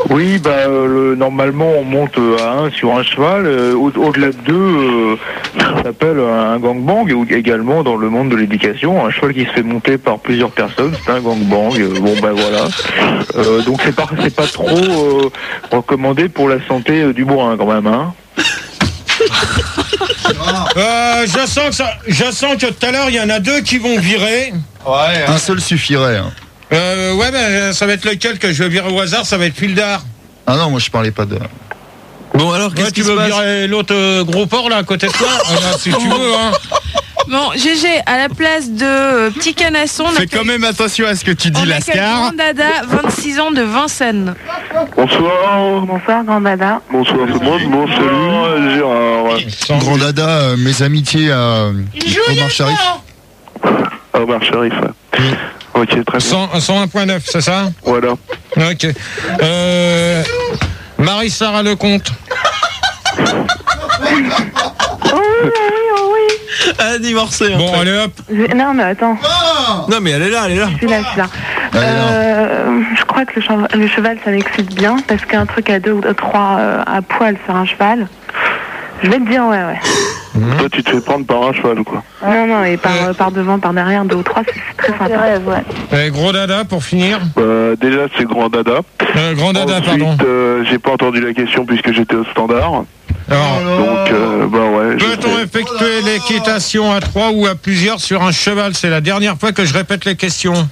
Oui, normalement on monte à 1 sur un cheval. Au-delà de 2, ça s'appelle un gangbang. Ou également dans le monde de l'éducation, un cheval qui se fait monter par plusieurs personnes, c'est un gangbang. Voilà. Donc c'est pas trop recommandé pour la santé du bourrin quand même, hein. Je sens que tout à l'heure il y en a 2 qui vont virer. Ouais. Un seul suffirait. Hein. Ça va être lequel que je vais virer au hasard? Ça va être Fildar. Ah non, moi je parlais pas de. Bon alors, qu'est-ce que tu veux virer l'autre gros porc là à côté de toi? Si tu veux, hein. Bon, GG, à la place de Petit Canasson, fais quand même attention à ce que tu dis, Lascar. Grand Dada, 26 ans de Vincennes. Bonsoir. Bonsoir, Grand Dada. Bonsoir tout le monde. Bon, salut, Gérard. Grand Dada, mes amitiés à Omar Sharif. Omar Sharif. Ok, très bien. 101.9, c'est ça? Voilà. Ok. Marie-Sarah Lecomte. Oui. Elle a divorcé. Bon, allez hop. Non, mais attends. Non, mais elle est là. Je suis là. Je crois que le cheval, ça m'excite bien, parce qu'un truc à 2 ou 3 à poil sur un cheval, je vais te dire, ouais. Toi, tu te fais prendre par un cheval ou quoi? Non, et par devant, par derrière, 2 ou 3, c'est très sympa. Et Gros Dada, pour finir. Déjà, c'est Grand Dada. Grand Dada, ensuite, pardon. J'ai pas entendu la question puisque j'étais au standard. Donc, peut-on effectuer l'équitation à 3 ou à plusieurs sur un cheval? C'est la dernière fois que je répète les questions.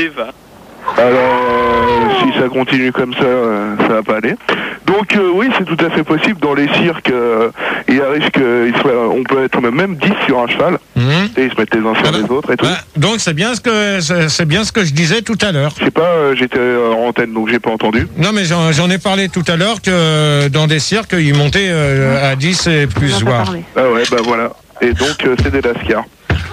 Alors, si ça continue comme ça, ça va pas aller. Donc, oui, c'est tout à fait possible. Dans les cirques, il arrive on peut être même 10 sur un cheval. Et ils se mettent les uns sur les autres et tout. Donc, c'est bien ce que je disais tout à l'heure. Je sais pas, j'étais en antenne, donc j'ai pas entendu. Non, mais j'en ai parlé tout à l'heure que dans des cirques, ils montaient à 10 et plus, voire. Ah ouais, voilà. Et donc, c'est des lascars.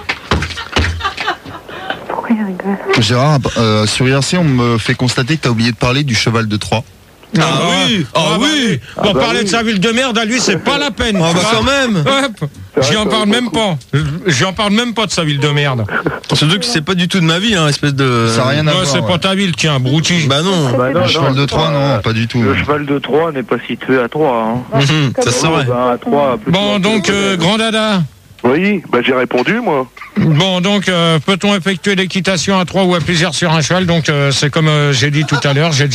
Gérard, sur IRC, on me fait constater que tu as oublié de parler du cheval de Troie. Oui. Pour parler de sa ville de merde, à lui, c'est pas la peine. Quand même. J'en parle même pas. J'en parle même pas de sa ville de merde. Surtout que c'est pas du tout de ma ville, hein, espèce de. Ça n'a rien à voir. C'est pas ta ville, tiens, Brouti. Bah non. Le cheval de Troie, non, pas du tout. Le cheval de Troie n'est pas situé à Troie. Hein. Ça serait. À Troie, bon, donc, Grand Dada. Oui, j'ai répondu, moi. Bon, donc, peut-on effectuer l'équitation à 3 ou à plusieurs sur un cheval? Donc, c'est comme j'ai dit tout à l'heure, j'ai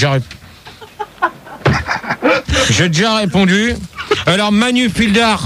déjà répondu. Alors, Manu Fildar,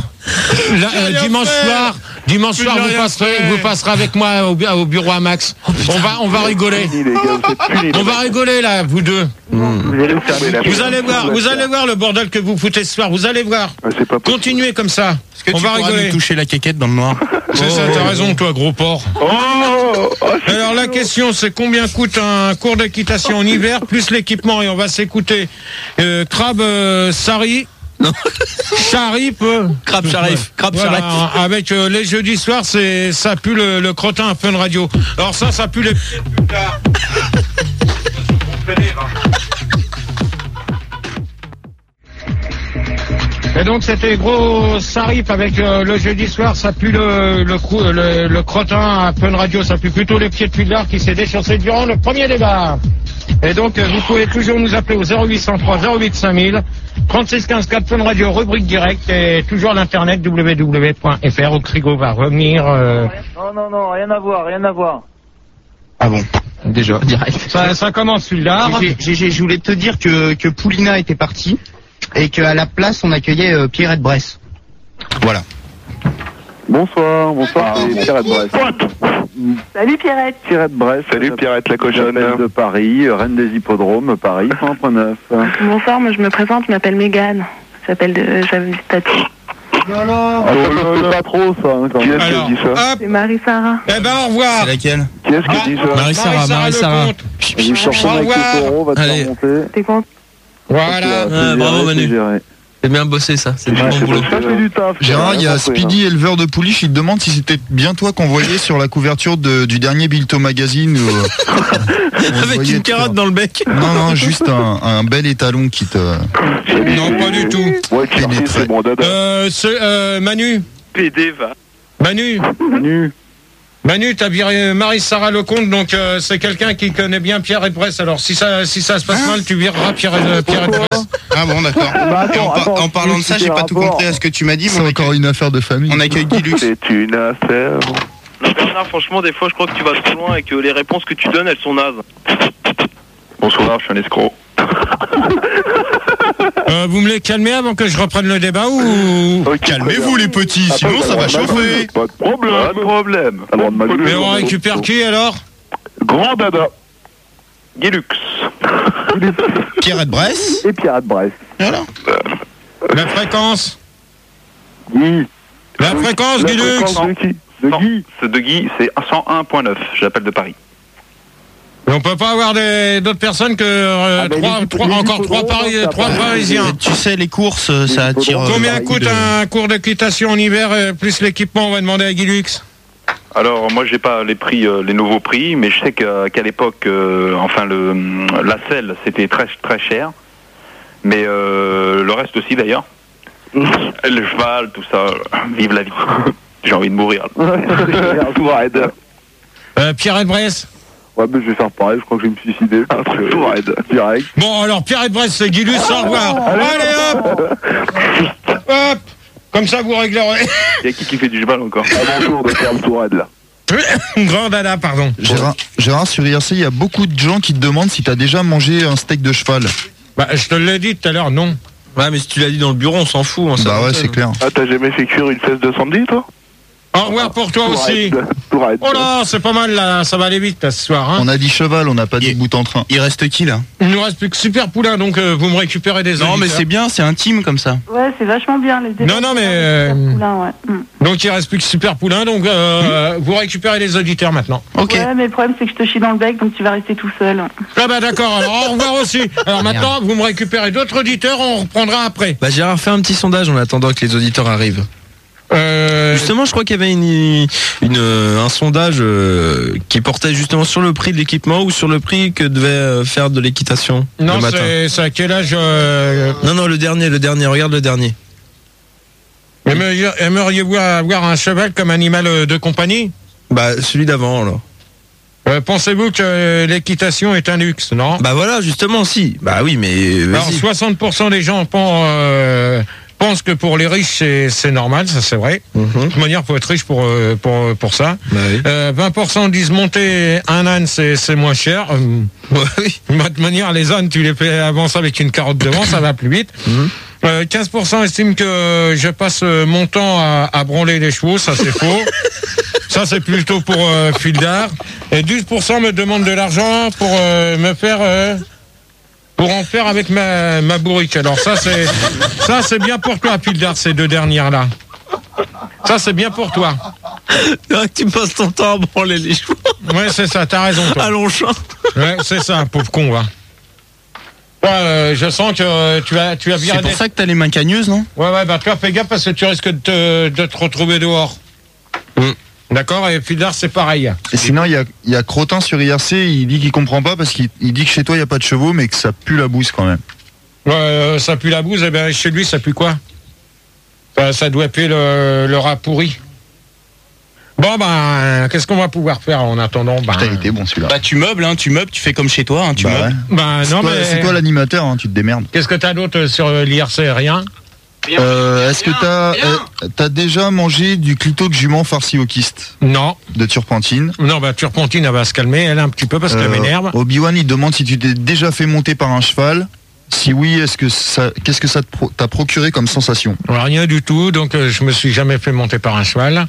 dimanche soir, vous passerez avec moi au bureau à Max. On va rigoler. On va rigoler, là, vous deux. Vous allez voir le bordel que vous foutez ce soir. Vous allez voir. Continuez comme ça. On va rigoler. Nous toucher la quéquette dans le noir. C'est ça, t'as raison, toi, gros porc. Alors, la question, c'est combien coûte un cours d'équitation en hiver, plus l'équipement, et on va s'écouter Crabe Sari. Non. Sharif. Crabe Sharif. Voilà, avec les jeudis soirs, ça pue le crottin à Fun Radio. Alors ça pue les pieds plus tard. Et donc c'était Gros Sarif avec le jeudi soir, ça pue le crottin à Fun Radio, ça pue plutôt les pieds de Fildar qui s'est déchancé durant le premier débat. Et donc vous pouvez toujours nous appeler au 0803 08 5000, 36 15 4 Fun Radio, rubrique directe, et toujours l'internet www.fr. Oxrigo va revenir. Non, rien à voir. Ah bon, déjà, direct. Ça commence Fildar. Je voulais te dire que Poulina était partie et qu'à la place on accueillait Pierrette Bresse. Voilà. Bonsoir, c'est Pierrette Bresse. Salut Pierrette. Pierrette Bresse, salut Pierrette la cochonne de Paris, reine des hippodromes, Paris, 100.9. Bonsoir, moi je me présente, je m'appelle Mégane. J'avais du statut. Non, c'est pas trop ça. Qui est-ce qui a dit ça? C'est Marie-Sarah. Eh ben au revoir. C'est laquelle? Qui est-ce qui a dit ça? Marie-Sarah. Je cherche un mec va te faire monter. T'es content? Voilà. Bravo Manu. C'est bien bossé ça, c'est du bon boulot. Gérard, il y a Speedy, éleveur de pouliches, il te demande si c'était bien toi qu'on voyait sur la couverture du dernier Bilto Magazine. Avec une carotte dans le bec. Non, juste un bel étalon qui te... Non, pas du tout. Ouais, Manu. PD va. Manu. Manu, t'as viré Marie-Sarah Lecomte, donc c'est quelqu'un qui connaît bien Pierre et Bresse. Alors si ça se passe mal, tu vireras Pierre et Bresse. Ah bon, d'accord. En parlant de ça, j'ai pas tout compris à ce que tu m'as dit. C'est encore une affaire de famille. On accueille Guy Lux. C'est une affaire. Non, Bernard, franchement, des fois, je crois que tu vas trop loin et que les réponses que tu donnes, elles sont nazes. Bonsoir, je suis un escroc. Vous me les calmez avant que je reprenne le débat ou... Calmez-vous les petits, sinon ça va chauffer. Pas de problème. Pas de problème. Mais on récupère qui alors? Grand Dada. Guilux. Pierre de Bresse. Et Pierre de Bresse. Voilà. La fréquence? Guy. La fréquence, Guy Lux. De Guy. C'est de Guy, c'est 101.9. J'appelle de Paris. Et on peut pas avoir d'autres personnes que trois Parisiens. Tu sais, les courses, ça attire. Combien coûte un cours d'équitation en hiver plus l'équipement? On va demander à Guy Lux. Alors moi j'ai pas les prix, les nouveaux prix, mais je sais qu'à l'époque, la selle c'était très très cher, mais le reste aussi d'ailleurs. Le cheval, tout ça, vive la vie. J'ai envie de mourir. Pierre et Bresse. Ouais, mais je vais faire pareil, je crois que je vais me suicider. Direct. Bon, alors Pierre et Bresse, c'est Guy Lux, au revoir. Allez hop. Hop. Comme ça, vous réglerez. Il y a qui fait du cheval encore? Bonjour de Pierre Tourade là. Grand Dada, pardon. Gérard, sur IRC, il y a beaucoup de gens qui te demandent si t'as déjà mangé un steak de cheval. Bah, je te l'ai dit tout à l'heure, non. Ouais, mais si tu l'as dit dans le bureau, on s'en fout. Hein, bah ouais, c'est clair. Ah, t'as jamais fait cuire une fesse de samedi, toi? Au revoir pour toi aussi. Oh là, c'est pas mal là, ça va aller vite là, ce soir. Hein. On a dit cheval, on n'a pas dit bout en train. Il reste qui là? Il nous reste plus que Super Poulain, donc vous me récupérez des auditeurs. Non mais c'est bien, c'est intime comme ça. Ouais, c'est vachement bien les débats. Non mais Ouais. donc il reste plus que Super Poulain, donc vous récupérez les auditeurs maintenant. Ok. Ouais, mais le problème c'est que je te chie dans le bec, donc tu vas rester tout seul. Ah bah d'accord, alors au revoir aussi. Alors maintenant, vous me récupérez d'autres auditeurs, on reprendra après. Bah Gérard, fais un petit sondage en attendant que les auditeurs arrivent. Justement, je crois qu'il y avait un sondage qui portait justement sur le prix de l'équipement ou sur le prix que devait faire de l'équitation non, le matin. C'est à quel âge Non, le dernier, regarde le dernier. Aimeriez-vous avoir un cheval comme animal de compagnie? Bah, celui d'avant, alors. Pensez-vous que l'équitation est un luxe, non? Bah voilà, justement, si. Bah oui, mais alors, 60% des gens pensent que pour les riches c'est normal, ça c'est vrai. De toute manière, faut être riche pour ça. Bah oui. 20% disent monter un âne c'est moins cher. Oui. De toute manière, les ânes tu les fais avancer avec une carotte devant, ça va plus vite. 15% estiment que je passe mon temps à branler les chevaux, ça c'est faux. Ça c'est plutôt pour Fildar. Et 12% me demandent de l'argent pour pour en faire avec ma bourrique. Alors ça c'est bien pour toi, Fildar, ces deux dernières là. Ça c'est bien pour toi. Tu passes ton temps à branler les chevaux. Ouais, c'est ça, t'as raison toi. À Longchamp. Ouais, c'est ça, pauvre con, va. Je sens que tu as bien. C'est pour ça que t'as les mains cagneuses, non? Ouais, bah toi fais gaffe parce que tu risques de te retrouver dehors. D'accord, et Fildar c'est pareil. Et sinon, il y a Crotin sur IRC, il dit qu'il comprend pas parce qu'il dit que chez toi il n'y a pas de chevaux, mais que ça pue la bouse quand même. Ça pue la bouse, et bien chez lui ça pue quoi? Ça doit puer le rat pourri. Bon ben, qu'est-ce qu'on va pouvoir faire en attendant? Putain, il était bon celui-là. Bah tu meubles, tu meubles, comme chez toi, tu meubles. Ouais. Non mais... C'est toi l'animateur, tu te démerdes. Qu'est-ce que t'as d'autre sur l'IRC? Rien? Est-ce que t'as déjà mangé du clito de jument farci au kyste? Non. De turpentine? Non, Turpentine, elle va se calmer, elle un petit peu parce qu'elle m'énerve. Obi-Wan, il demande si tu t'es déjà fait monter par un cheval. Si oui, qu'est-ce que ça t'a procuré comme sensation? Rien du tout, donc je me suis jamais fait monter par un cheval.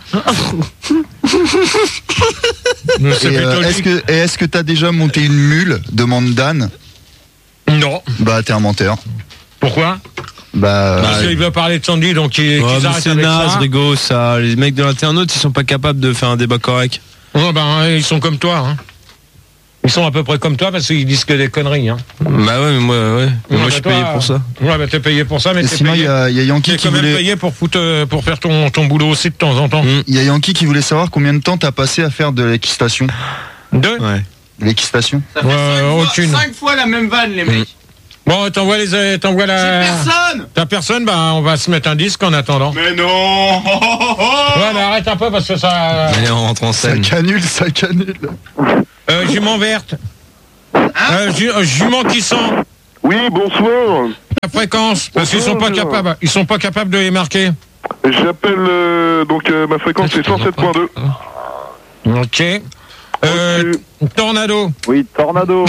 Est-ce que t'as déjà monté une mule? Demande Dan. Non. Bah t'es un menteur. Pourquoi? Parce qu'il veut parler de Sandy, donc qu'ils arrêtent c'est avec naze, ça. Rigo, ça. Les mecs de l'internaute, ils sont pas capables de faire un débat correct. Oh, ils sont comme toi, hein. Ils sont à peu près comme toi parce qu'ils disent que des conneries, hein. Bah ouais, mais moi je suis payé pour ça. Ouais, t'es payé pour ça, mais t'es sinon, il y a Yankee qui voulait... payé pour faire ton boulot aussi de temps en temps. Il y a Yankee qui voulait savoir combien de temps t'as passé à faire de l'équistation. Ouais. L'équistation? Ça fait 5 fois la même vanne, les mecs. Bon, t'envoies la... Personne. T'as personne, bah on va se mettre un disque en attendant. Mais non. Ouais, mais arrête un peu parce que ça... Allez, on rentre en scène. Ça canule. Jument verte. Jument qui sent. Oui, bonsoir. La fréquence, parce qu'ils sont pas capables. Ils sont pas capables de les marquer. J'appelle ma fréquence c'est 107.2. Ok. Tornado. Oui, Tornado.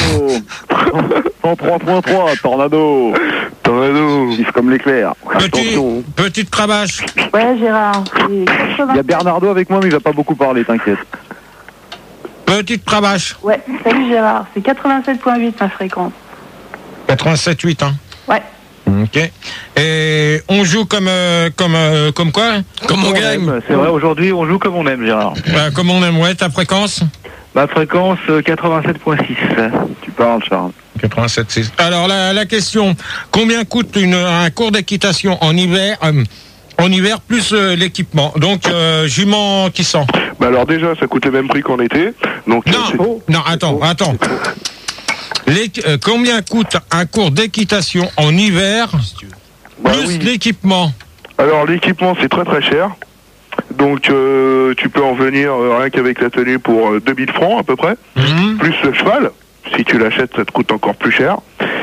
103.3, Tornado. Vif comme l'éclair. Petite cravache. Ouais, Gérard. Il y a Bernardo avec moi, mais il va pas beaucoup parler, t'inquiète. Petite cravache. Ouais, salut Gérard. C'est 87.8 ma fréquence. 87.8, hein. Ouais. Ok. Et on joue comme quoi? Comme on gagne. C'est vrai, aujourd'hui, on joue comme on aime, Gérard. Comme on aime, ouais. Ta fréquence? Ma fréquence, 87.6. Tu parles, Charles. 87.6. Alors, la question. Combien coûte un cours d'équitation en hiver plus l'équipement? Donc, jument qui sent. Bah alors déjà, ça coûte le même prix qu'en été. Donc, non, attends. Combien coûte un cours d'équitation en hiver plus l'équipement? Alors l'équipement c'est très très cher. Donc tu peux en venir rien qu'avec l'atelier pour 2000 francs à peu près. Plus le cheval. Si tu l'achètes ça te coûte encore plus cher.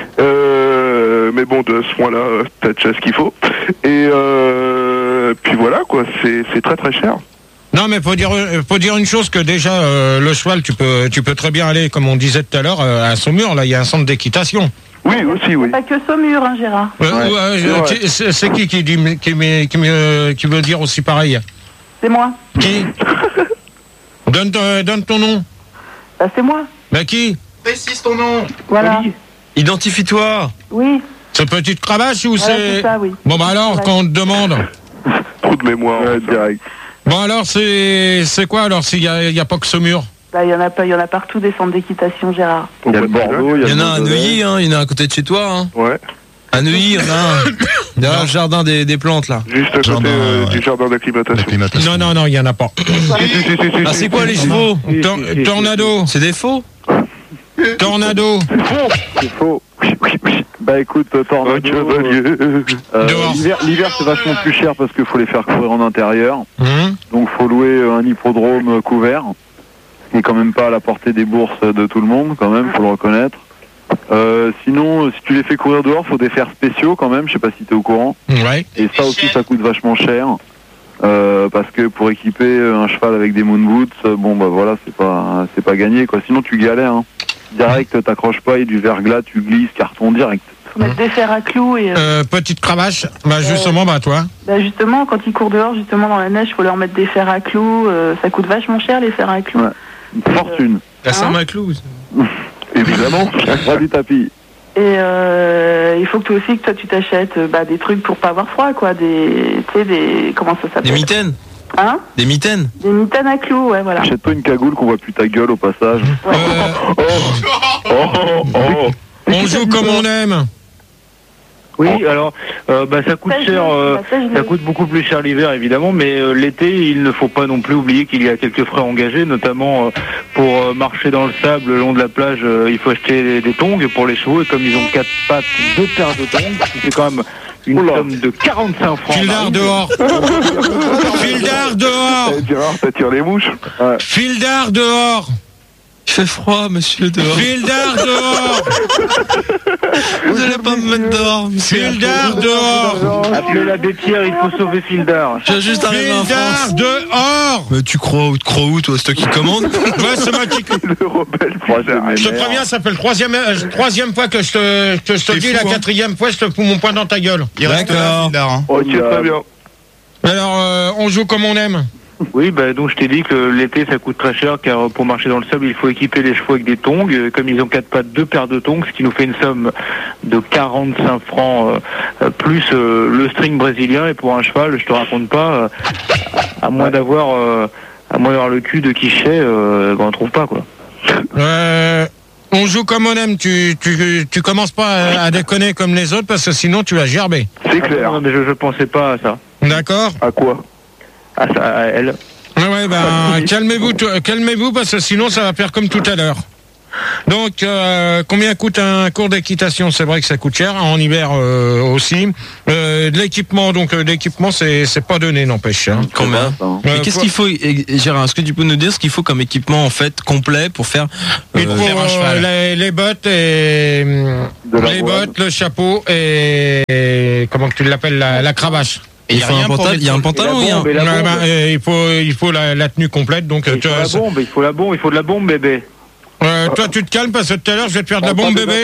Mais bon de ce point-là t'as déjà ce qu'il faut. Et puis voilà quoi, c'est très très cher. Non, mais faut dire une chose, que déjà le cheval, tu peux très bien aller, comme on disait tout à l'heure, à Saumur. Là, il y a un centre d'équitation. Oui, aussi, oui. Pas que Saumur, hein, Gérard. C'est qui veut dire aussi pareil? C'est moi. Qui? Donne ton nom. Bah, c'est moi. Bah qui? Précise ton nom. Voilà. Oui. Identifie-toi. Oui. C'est petite cravache ou c'est ça, oui. Bon, bah alors, quand on te demande. Trop de mémoire. Direct. Bon, alors, c'est quoi, alors, s'il y a pas que Saumur? Bah, il y en a partout des centres d'équitation, Gérard. Il y a le Bordeaux, il y en a un à Neuilly, hein. Il y en a un à côté de chez toi, hein. Ouais. À Neuilly, il y en a un. Derrière le jardin des plantes, là. Juste à côté du jardin d'acclimatation. Non, il y en a pas. Ah, c'est quoi les chevaux? Tornado. C'est des faux? Tornado. C'est faux. Bah écoute, Tornado. L'hiver c'est vachement plus cher parce qu'il faut les faire courir en intérieur. Donc faut louer un hippodrome couvert, ce qui est quand même pas à la portée des bourses de tout le monde, quand même, faut le reconnaître. Sinon, si tu les fais courir dehors, faut des fers spéciaux quand même, je sais pas si t'es au courant. Ouais. Et ça aussi, ça coûte vachement cher. Parce que pour équiper un cheval avec des moon boots, bon bah voilà, c'est pas gagné quoi. Sinon tu galères, hein. Direct, t'accroches pas, il y a du verglas, tu glisses, carton direct. Faut mettre des fers à clous et... Petite cravache, bah justement, bah toi. Bah justement, quand ils courent dehors, justement dans la neige, faut leur mettre des fers à clous, ça coûte vachement cher les fers à clous. Ouais. Une fortune. La Saint-Maclou. Évidemment, pas du tapis. Et il faut que toi aussi, tu t'achètes des trucs pour pas avoir froid, quoi, comment ça s'appelle? Des mitaines. Hein? Des mitaines. Des mitaines à clous, ouais, voilà. Achète-toi une cagoule qu'on voit plus ta gueule au passage. On joue comme on aime. Oui, alors ça coûte cher, ça coûte beaucoup plus cher l'hiver évidemment, mais l'été il ne faut pas non plus oublier qu'il y a quelques frais engagés, notamment pour marcher dans le sable le long de la plage, il faut acheter des tongs pour les chevaux, et comme ils ont 4 pattes, 2 paires de tongs, c'est quand même une somme de 45 francs. Fildard dehors. Fildard dehors. Gérard, t'attires les mouches. Fildard dehors. Il fait froid, monsieur, dehors. Fildard dehors. Vous allez pas me mettre dehors, monsieur. Fildard dehors. Appelez l'abbé Pierre, il faut sauver Fildard. J'ai juste arrivé en France. Fildard dehors. Mais tu crois où, toi? C'est toi qui commande? Ouais, c'est moi qui... Le rebelle Fildard. Je te préviens, ça fait le troisième fois que je te dis, la 4e fois, je te fous mon poing dans ta gueule. Il reste là, Fildard, hein. Ok, très bien. Alors, on joue comme on aime. Oui, donc je t'ai dit que l'été ça coûte très cher, car pour marcher dans le sable il faut équiper les chevaux avec des tongs. Comme ils ont 4 pattes, 2 paires de tongs, ce qui nous fait une somme de 45 francs plus le string brésilien. Et pour un cheval, je te raconte pas, à moins d'avoir le cul de Quiché, on trouve pas quoi. On joue comme on aime. Tu commences pas à déconner comme les autres, parce que sinon tu vas gerber. C'est clair. Non, mais je pensais pas à ça. D'accord. À quoi? À ça, à elle. Ouais, calmez-vous, parce que sinon ça va faire comme tout à l'heure. Donc, combien coûte un cours d'équitation? C'est vrai que ça coûte cher, en hiver aussi. De l'équipement, donc l'équipement, c'est pas donné, n'empêche. Hein. Combien? Mais qu'est-ce qu'il faut, Gérard? Est-ce que tu peux nous dire ce qu'il faut comme équipement en fait complet pour faire un cheval? Les bottes et les bottes, le chapeau et comment tu l'appelles, la cravache. Et il y a un pantalon, il faut la tenue complète. Donc il faut de la bombe, bébé. Toi, tu te calmes parce que tout à l'heure, je vais te faire de la bombe, bébé.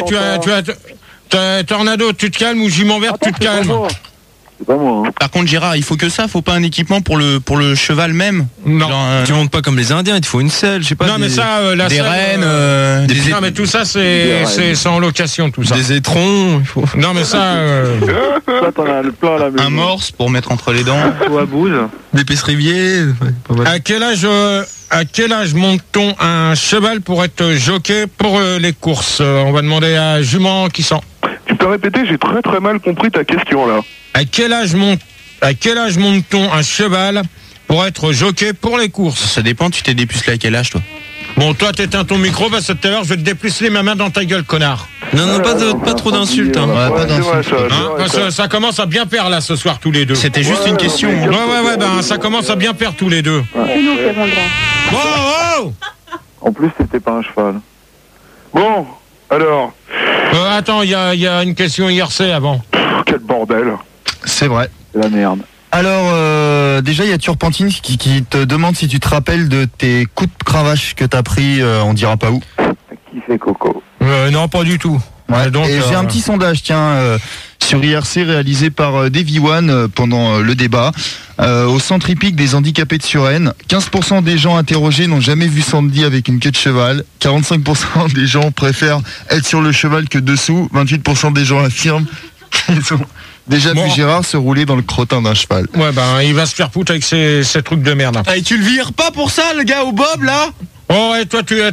Tornado, tu te calmes, ou Jument Vert, tu te calmes. C'est pas moi. Hein. Par contre, Gérard, il faut que ça, faut pas un équipement pour le cheval même. Non. Tu montes pas comme les Indiens, il te faut une selle, je sais pas. Non, mais ça, la des selle, rênes, non, mais tout ça, c'est en location, tout ça. Des étrons, il faut. Non, mais ça. Ça, t'en as le plein à la maison. un morse pour mettre entre les dents. Ou à bouse. Des pécriviers. À quel âge monte-t-on un cheval pour être jockey pour les courses? On va demander à Jument qui sent. Tu peux répéter, j'ai très très mal compris ta question là. À quel âge monte-t-on un cheval pour être jockey pour les courses? Ça dépend, tu t'es dépucelé à quel âge, toi? Bon, toi, t'éteins ton micro parce que tout à l'heure, je vais te dépuceler ma main dans ta gueule, connard. Non, pas trop d'insultes. Hein. Ouais, pas d'insultes. Parce que ça commence à bien perdre là ce soir tous les deux. C'était juste une question. Ouais, ben ça commence à bien perdre tous les deux. C'est nous qui avons le droit. Oh. En plus, c'était pas un cheval. Bon, alors. Attends, il y a une question IRC avant. Quel bordel. C'est vrai. C'est la merde. Alors, déjà, il y a Turpentine qui te demande si tu te rappelles de tes coups de cravache que t'as pris, on dira pas où. Qui fait Coco? Non, pas du tout. Ouais, donc, et j'ai un petit sondage, sur IRC réalisé par Davy One pendant le débat. Au centre hippique des handicapés de Suresnes, 15% des gens interrogés n'ont jamais vu Sandy avec une queue de cheval. 45% des gens préfèrent être sur le cheval que dessous. 28% des gens affirment qu'ils ont déjà vu Gérard se rouler dans le crottin d'un cheval. Ouais, ben, il va se faire foutre avec ces trucs de merde. Et tu le vires pas pour ça, le gars au bob, là? Oh, ouais, toi, tu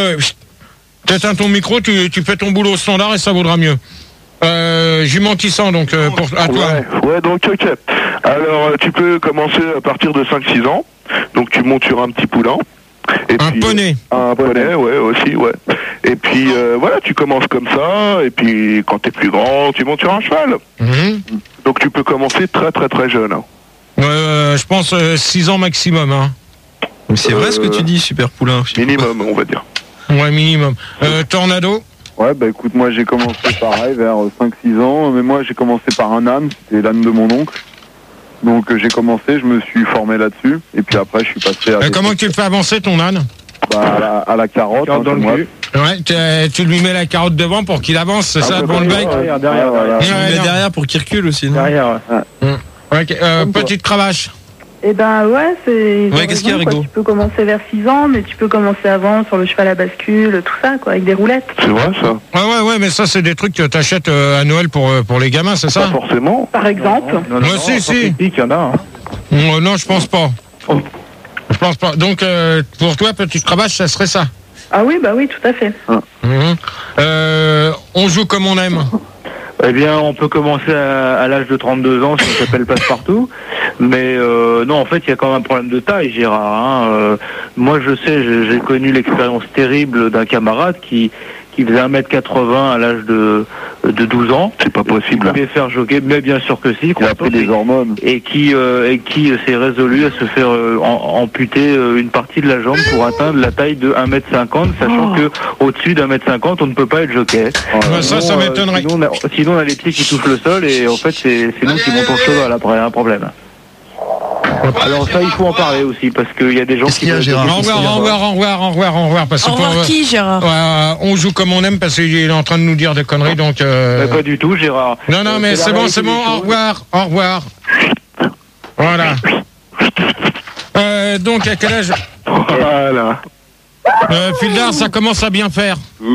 éteins ton micro, tu fais ton boulot au standard et ça vaudra mieux. Jument qui sent, donc, à toi. Ouais, donc, ok. Alors, tu peux commencer à partir de 5-6 ans. Donc, tu montes sur un petit poulain. Et un poney. Un poney, ouais, aussi, ouais. Et puis, voilà, tu commences comme ça. Et puis, quand t'es plus grand, tu montes sur un cheval. Donc, tu peux commencer très, très, très jeune. Hein. Je pense 6 ans maximum. Hein. C'est vrai ce que tu dis, Super Poulain. Minimum, on va dire. Ouais, minimum. Tornado? Ouais, bah écoute, moi j'ai commencé pareil, vers 5-6 ans. Mais moi j'ai commencé par un âne, c'était l'âne de mon oncle. Donc j'ai commencé, je me suis formé là-dessus. Et puis après, je suis passé à... comment tu le fais avancer, ton âne? Bah, à la carotte. Dans le cul. Ouais, tu lui mets la carotte devant pour qu'il avance, c'est ça, devant le bec? Derrière. Tu le mets derrière pour qu'il recule aussi, non? Derrière, ouais. Petite cravache. Eh ben ouais, c'est... Ouais, qu'est-ce qu'il y a, Rigo? Tu peux commencer vers 6 ans, mais tu peux commencer avant sur le cheval à bascule, tout ça, quoi, avec des roulettes. C'est vrai, ça? Ouais, mais ça, c'est des trucs que t'achètes à Noël pour les gamins, c'est ça? Pas forcément. Par exemple. Non, si. Il y en a, hein. Non, je pense pas. Je pense pas. Donc, pour toi, petite cravache, ça serait ça? Ah oui, bah oui, tout à fait. On joue comme on aime. Eh bien, on peut commencer à l'âge de 32 ans si on s'appelle Passepartout. Mais non, en fait, il y a quand même un problème de taille, Gérard. Hein. Moi, je sais, j'ai connu l'expérience terrible d'un camarade qui faisait 1m80 à l'âge de 12 ans. C'est pas possible. Il pouvait faire jockey, mais bien sûr que si. Il a pris des hormones. Et qui s'est résolu à se faire amputer une partie de la jambe pour atteindre la taille de 1m50, sachant que au-dessus d'1m50, on ne peut pas être jockey. Ça m'étonnerait. Sinon, on a les pieds qui touchent le sol et en fait, c'est nous qui montons le cheval après, un problème. Alors ça, il faut en parler aussi, parce qu'il y a des gens qui... Au revoir. Parce que au revoir qui, Gérard? on joue comme on aime, parce qu'il est en train de nous dire des conneries, donc... Pas du tout, Gérard. Non, mais c'est bon, au revoir. Voilà. Donc, à quel âge... Voilà. Fildar, ça commence à bien faire.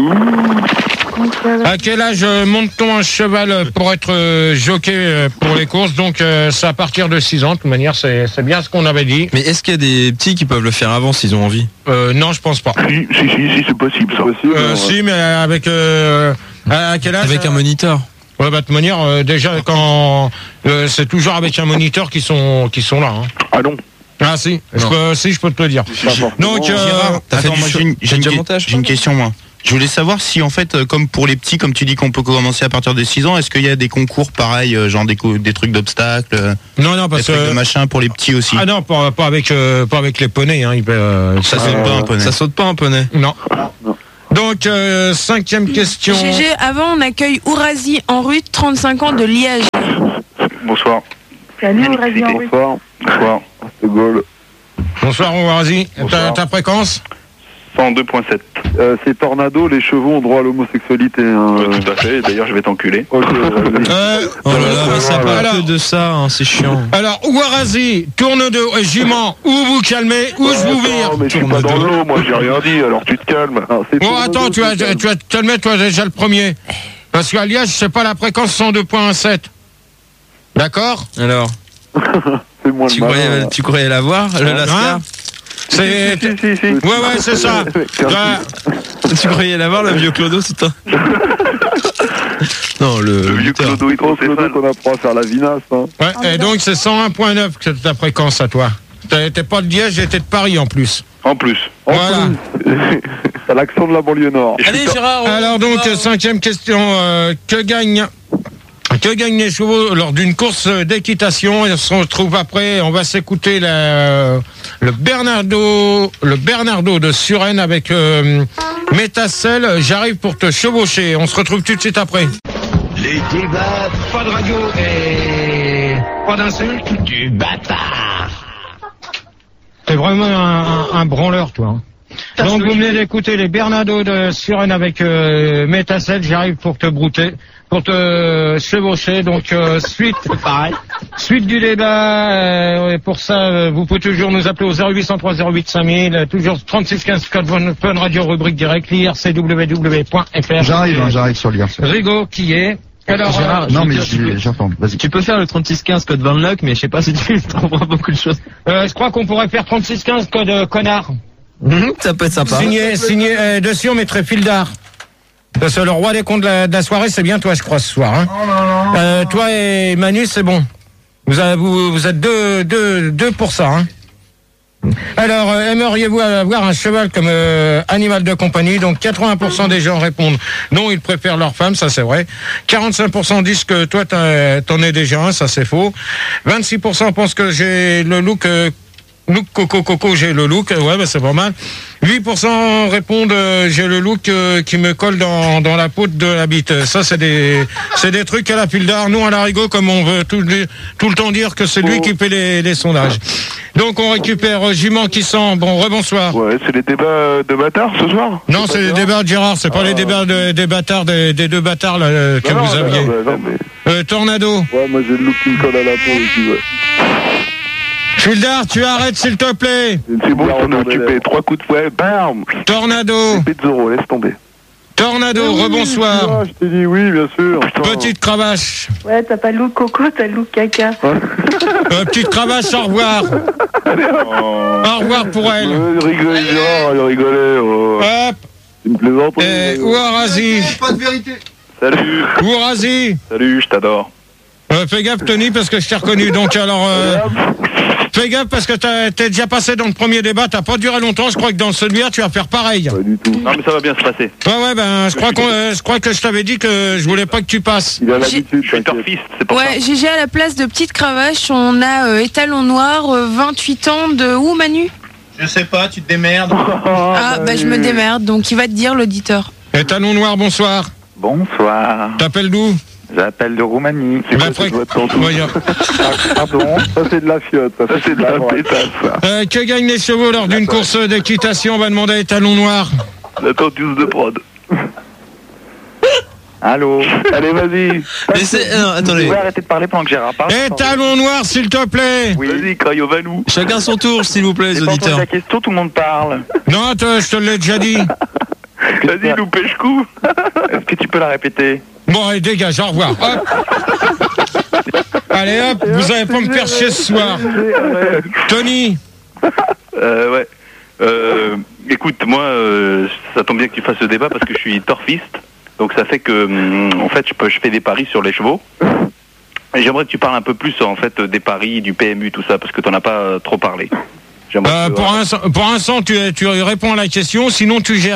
À quel âge monte-t-on un cheval pour être jockey pour les courses? Donc c'est à partir de 6 ans, de toute manière c'est bien ce qu'on avait dit. Mais est-ce qu'il y a des petits qui peuvent le faire avant s'ils ont envie? Non, je pense pas. Si, c'est possible ça. Si, mais avec à quel âge? Avec un moniteur. Ouais, bah de manière déjà quand c'est toujours avec un moniteur qui sont là. Hein. Ah non. Ah si, je peux te le dire. Donc Gérard, j'ai une question moi. Je voulais savoir si, en fait, comme pour les petits, comme tu dis qu'on peut commencer à partir de 6 ans, est-ce qu'il y a des concours pareils, genre des trucs d'obstacles, Non, parce des trucs de machin pour les petits aussi? Ah non, pas avec les poneys. Hein, ça saute pas un poney. Ça saute pas un poney. Non. Donc, 5e question. GG, avant, on accueille Ourazi en rue, 35 ans de Liège. Bonsoir. Salut, Ourazi en rue. Bonsoir. C'est Gaulle. Bonsoir, Ourazi. Ta fréquence 102.7. C'est Tornado, les chevaux ont droit à l'homosexualité. Tout à fait, d'ailleurs je vais t'enculer. Ok, oh là là, mais ça parle que de ça, hein, c'est chiant. Alors, Ourazi, tourne de jument, ou vous calmez, ou je vous vire. Non, mais je suis pas dans l'eau, moi j'ai rien dit, alors tu te calmes. Bon, attends, tu vas te calmer, toi déjà le premier. Parce qu'à Liège, c'est pas la fréquence 102.7. D'accord? Alors c'est moins tu croyais l'avoir, le Lascar? C'est... Si. Ouais, c'est ça. Tu croyais l'avoir, le vieux Clodo, c'est toi? Non, le vieux Clodo, il trouve qu'on apprend à faire la vinasse. Hein. Ouais, et donc c'est 101.9 que c'est ta fréquence à toi. T'es pas de Liège, j'étais de Paris en plus. En plus. Voilà. T'as l'accent de la banlieue nord. Allez, Gérard. Alors donc, 5e question. Que gagnent les chevaux lors d'une course d'équitation? Ils se retrouvent après. On va s'écouter le Bernardo de Suresnes avec Métacel. J'arrive pour te chevaucher. On se retrouve tout de suite après. Les débats. Pas de radio et pas d'insulte. Du bâtard. T'es vraiment un branleur, toi. Hein. Donc vous venez d'écouter les Bernardo de Suresnes avec Métacel. J'arrive pour te brouter. Pour te chevaucher, donc suite du débat, et pour ça, vous pouvez toujours nous appeler au 0803 08 5000, toujours 36 15 code Fun Radio, rubrique direct, l'ircww.fr. J'arrive sur l'IRC. Rigaud, qui est... Alors, Gérard, non mais j'entends, vas-y. Tu peux faire le 3615 code Van Luck, mais je sais pas si tu trouveras beaucoup de choses. je crois qu'on pourrait faire 3615 code connard. Ça peut être sympa. Signé dessus, on mettrait Fildar. Parce que le roi des comptes de la soirée, c'est bien toi, je crois, ce soir. Hein. Toi et Manu, c'est bon. Vous êtes deux pour ça. Hein. Alors, aimeriez-vous avoir un cheval comme animal de compagnie? Donc, 80% des gens répondent non, ils préfèrent leur femme, ça c'est vrai. 45% disent que toi, t'en es déjà un, ça c'est faux. 26% pensent que j'ai le look... Coco, j'ai le look, ouais, c'est pas mal. 8% répondent j'ai le look qui me colle dans la peau de la bite. Ça, c'est des trucs à la Fildar. Nous, à la Rigaud, comme on veut tout le temps dire que c'est lui qui fait les sondages. Donc, on récupère Jument qui sent. Bon, rebonsoir. Ouais, c'est les débats de bâtards ce soir? Non, c'est les débats de Gérard, c'est pas les débats des bâtards, des deux bâtards là, que vous aviez. Mais... Tornado. Ouais, moi j'ai le look qui me colle à la peau aussi, ouais. Fildar, tu arrêtes s'il te plaît. C'est bon, on est occupé. 3 coups de fouet, bam. Tornado. Pizzo, laisse tomber. Tornado, rebonsoir. Je t'ai dit oui, bien sûr. Petite cravache. Ouais, t'as pas le look coco, t'as le look caca. Petite cravache, au revoir. Au revoir pour elle. Rigolez, Gérard, rigolez. Hop. C'est une plaisanterie. Ourazi. Pas de vérité. Salut. Ourazi. Salut, je t'adore. Fais gaffe, Tony, parce que je t'ai reconnu. Donc, alors, fais gaffe, parce que t'es déjà passé dans le premier débat. T'as pas duré longtemps. Je crois que dans celui-là, tu vas faire pareil. Pas du tout. Non, mais ça va bien se passer. Ouais, je crois que je t'avais dit que je voulais pas que tu passes. Il a l'habitude. Je suis turfiste, c'est pour ça. Ouais, GG à la place de petite cravache, on a étalon noir, 28 ans de où, Manu? Je sais pas, tu te démerdes. Je me démerde, donc il va te dire l'auditeur. Étalon noir, bonsoir. Bonsoir. T'appelles d'où? J'appelle de Roumanie. C'est quoi cette boîte en tout? Pardon. Ça c'est de la fiotte. Ça c'est de la pétasse. Que gagnent les chevaux lors d'une course d'équitation? On va demander à Étalon noir. La tortue de prod. Allô. Allez, vas-y. Non, attendez. Vous pouvez arrêter de parler pendant que Gérard parle. Étalon noir, s'il te plaît. Oui. Vas-y, Caillot Valou. Chacun son tour, s'il vous plaît, les auditeurs. La question, tout le monde parle. Non, je te l'ai déjà dit. Vas-y, loupèche-coup. Est-ce que tu peux la répéter? Bon, allez, dégage, au revoir. Hop. Allez, hop, vous allez pas me faire chier ce soir. Tony. Ouais. Écoute, moi, ça tombe bien que tu fasses ce débat parce que je suis torfiste. Donc ça fait que, en fait, je fais des paris sur les chevaux. Et j'aimerais que tu parles un peu plus, en fait, des paris, du PMU, tout ça, parce que t'en as pas trop parlé. Pour l'instant, tu réponds à la question, sinon tu gères.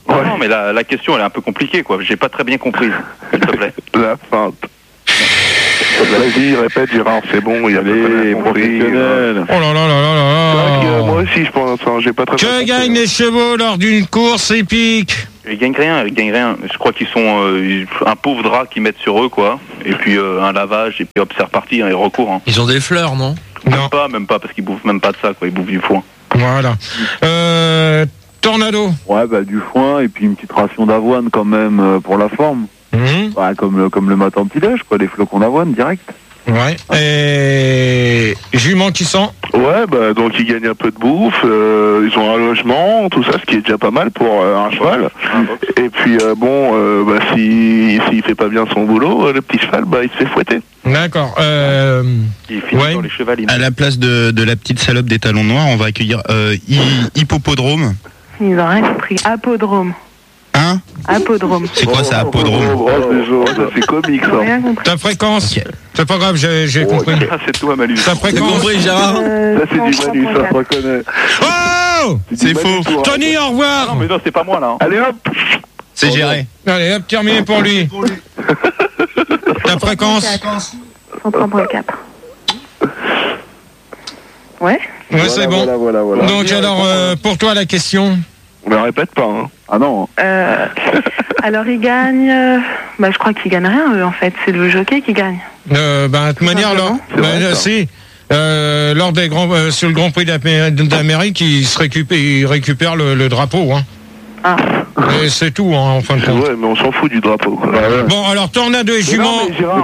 Non, mais la question, elle est un peu compliquée, quoi. J'ai pas très bien compris, s'il te plaît. La feinte. Vas-y, répète, Gérard, c'est bon, il y a les professionnels. Oh là là là là là. Moi aussi, je pense, j'ai pas très bien Que gagnent les chevaux lors d'une course épique? Ils gagnent rien. Je crois qu'ils sont un pauvre drap qu'ils mettent sur eux, quoi. Et puis un lavage, et puis hop, c'est reparti, hein, ils recourent. Hein. Ils ont des fleurs, non? Même pas, parce qu'ils bouffent même pas de ça, quoi. Ils bouffent du foin. Voilà. Tornado. Ouais, bah du foin et puis une petite ration d'avoine quand même pour la forme. Ouais, comme le matin petit-déj, quoi, des flocons d'avoine direct. Ouais. Et jument qui sent. Ouais, bah donc ils gagnent un peu de bouffe, ils ont un logement, tout ça, ce qui est déjà pas mal pour un cheval. Et puis bah s'il fait pas bien son boulot, le petit cheval, bah il se fait fouetter. D'accord. Il finit dans les chevaliers. À la place de la petite salope des talons noirs, on va accueillir Hippopodrome. Ils ont rien compris. Apodrome. Hein? Apodrome. C'est quoi ça, apodrome? C'est comique ça. Rien compris. Ta fréquence. Okay. C'est pas grave, j'ai compris. C'est toi, Manu. Ta fréquence. T'as compris, Gérard? Ça c'est du Manu, ça se reconnaît. Oh! C'est faux. Tony, au revoir. Non, mais non, c'est pas moi là. Hein. Allez hop. C'est géré. Allez hop, terminé pour lui. Ta fréquence. 103.4. Ouais. Ouais, c'est bon. Voilà. Donc alors, pour toi, la question. On la répète pas, hein. Ah non. Alors ils gagnent. Bah je crois qu'ils gagnent rien eux en fait. C'est le jockey qui gagne. De toute manière, lors des grands, sur le Grand Prix d'Amérique, ils récupèrent le drapeau. Hein. Ah. Et c'est tout, hein, en fin de compte. Ouais, mais on s'en fout du drapeau. Quoi. Bon, alors Tornado et Jument.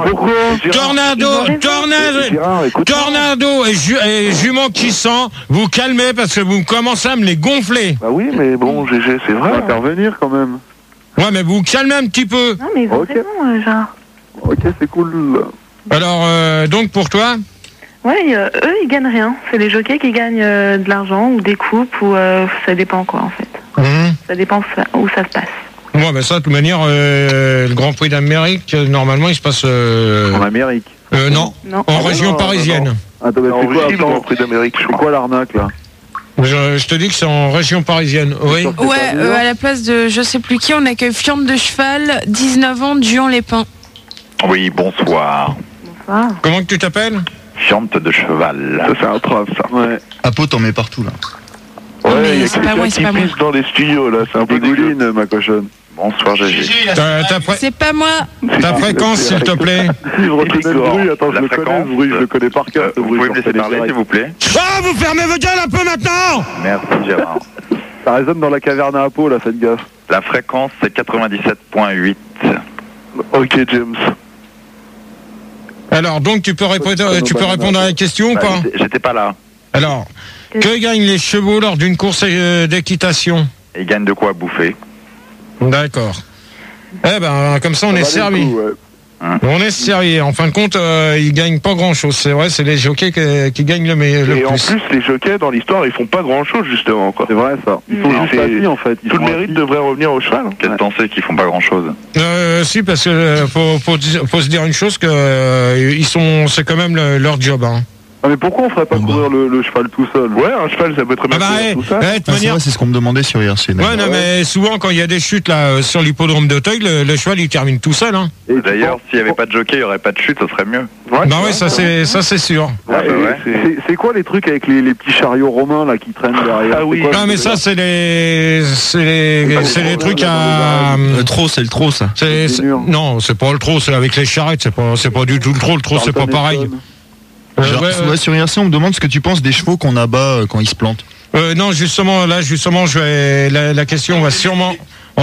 Tornado et Jument qui sent. Vous calmez parce que vous commencez à me les gonfler. Bah oui, mais bon, GG, c'est vrai. On va intervenir quand même. Ouais, mais vous calmez un petit peu. Non, mais ils ont raison, genre. Ok, c'est cool. Alors, donc pour toi? Ouais, eux, ils gagnent rien. C'est les jockeys qui gagnent de l'argent ou des coupes ou ça dépend quoi en fait. Ça dépend où ça se passe. Ouais, mais ça, de toute manière, le Grand Prix d'Amérique, normalement, il se passe... En Amérique? Non, en région parisienne. Attends, mais c'est quoi, Grand Prix d'Amérique? C'est quoi l'arnaque, là? Je te dis que c'est en région parisienne, oui. Ouais, à la place de je sais plus qui, on accueille Fiante de Cheval, 19 ans, Juan-les-Pins. Oui, bonsoir. Bonsoir. Comment que tu t'appelles? Fiante de Cheval. Ça, c'est un trave, ça. Ouais. Apo, t'en mets partout, là. Ouais, il y a quelqu'un qui pisse dans les studios, là. C'est un peu dégouline, ma cochonne. Bonsoir, GG. C'est pas moi. Ta fréquence, s'il te plaît. Si je reconnais le bruit, attends, je le connais, ce bruit, je le connais par cœur. Vous pouvez me laisser parler, s'il vous plaît? Ah, vous fermez vos gueules un peu maintenant! Merci, Gérard. Ça résonne dans la caverne à Apo, là, faites gaffe. La fréquence, c'est 97.8. Ok, James. Alors, donc, tu peux répondre à la question ou pas? J'étais pas là. Alors, que gagnent les chevaux lors d'une course d'équitation? Ils gagnent de quoi bouffer. D'accord. Eh ben, comme ça, on est servi. On est servi. En fin de compte, ils gagnent pas grand-chose. C'est vrai, c'est les jockeys qui gagnent le plus. Et en plus, les jockeys, dans l'histoire, ils font pas grand-chose, justement. Quoi. C'est vrai, ça. Ils sont juste assis, en fait. Tout le mérite devrait revenir au cheval. Quelle pensée qu'ils font pas grand-chose? Si, parce que faut se dire une chose, que c'est quand même leur job. Hein. Ah, mais pourquoi on ferait pas courir le cheval tout seul? Ouais, un cheval, ça peut très bien courir tout seul. C'est ce qu'on me demandait sur IRC. Ouais, non, mais souvent, quand il y a des chutes là sur l'hippodrome d'Auteuil, le cheval, il termine tout seul. Hein. D'ailleurs, s'il n'y avait pas de jockey, il n'y aurait pas de chute, ça serait mieux. Ouais, bah ouais, ça c'est sûr. C'est quoi les trucs avec les petits chariots romains là qui traînent derrière? Ah oui. Non, mais ça, c'est les trucs à... Le trot, c'est le trot, ça. Non, c'est pas le trot, c'est avec les charrettes, c'est pas du tout le trot. Le trot, c'est pas pareil. Sur IRC, on me demande ce que tu penses des chevaux qu'on abat quand ils se plantent. Non, justement, je vais la question va sûrement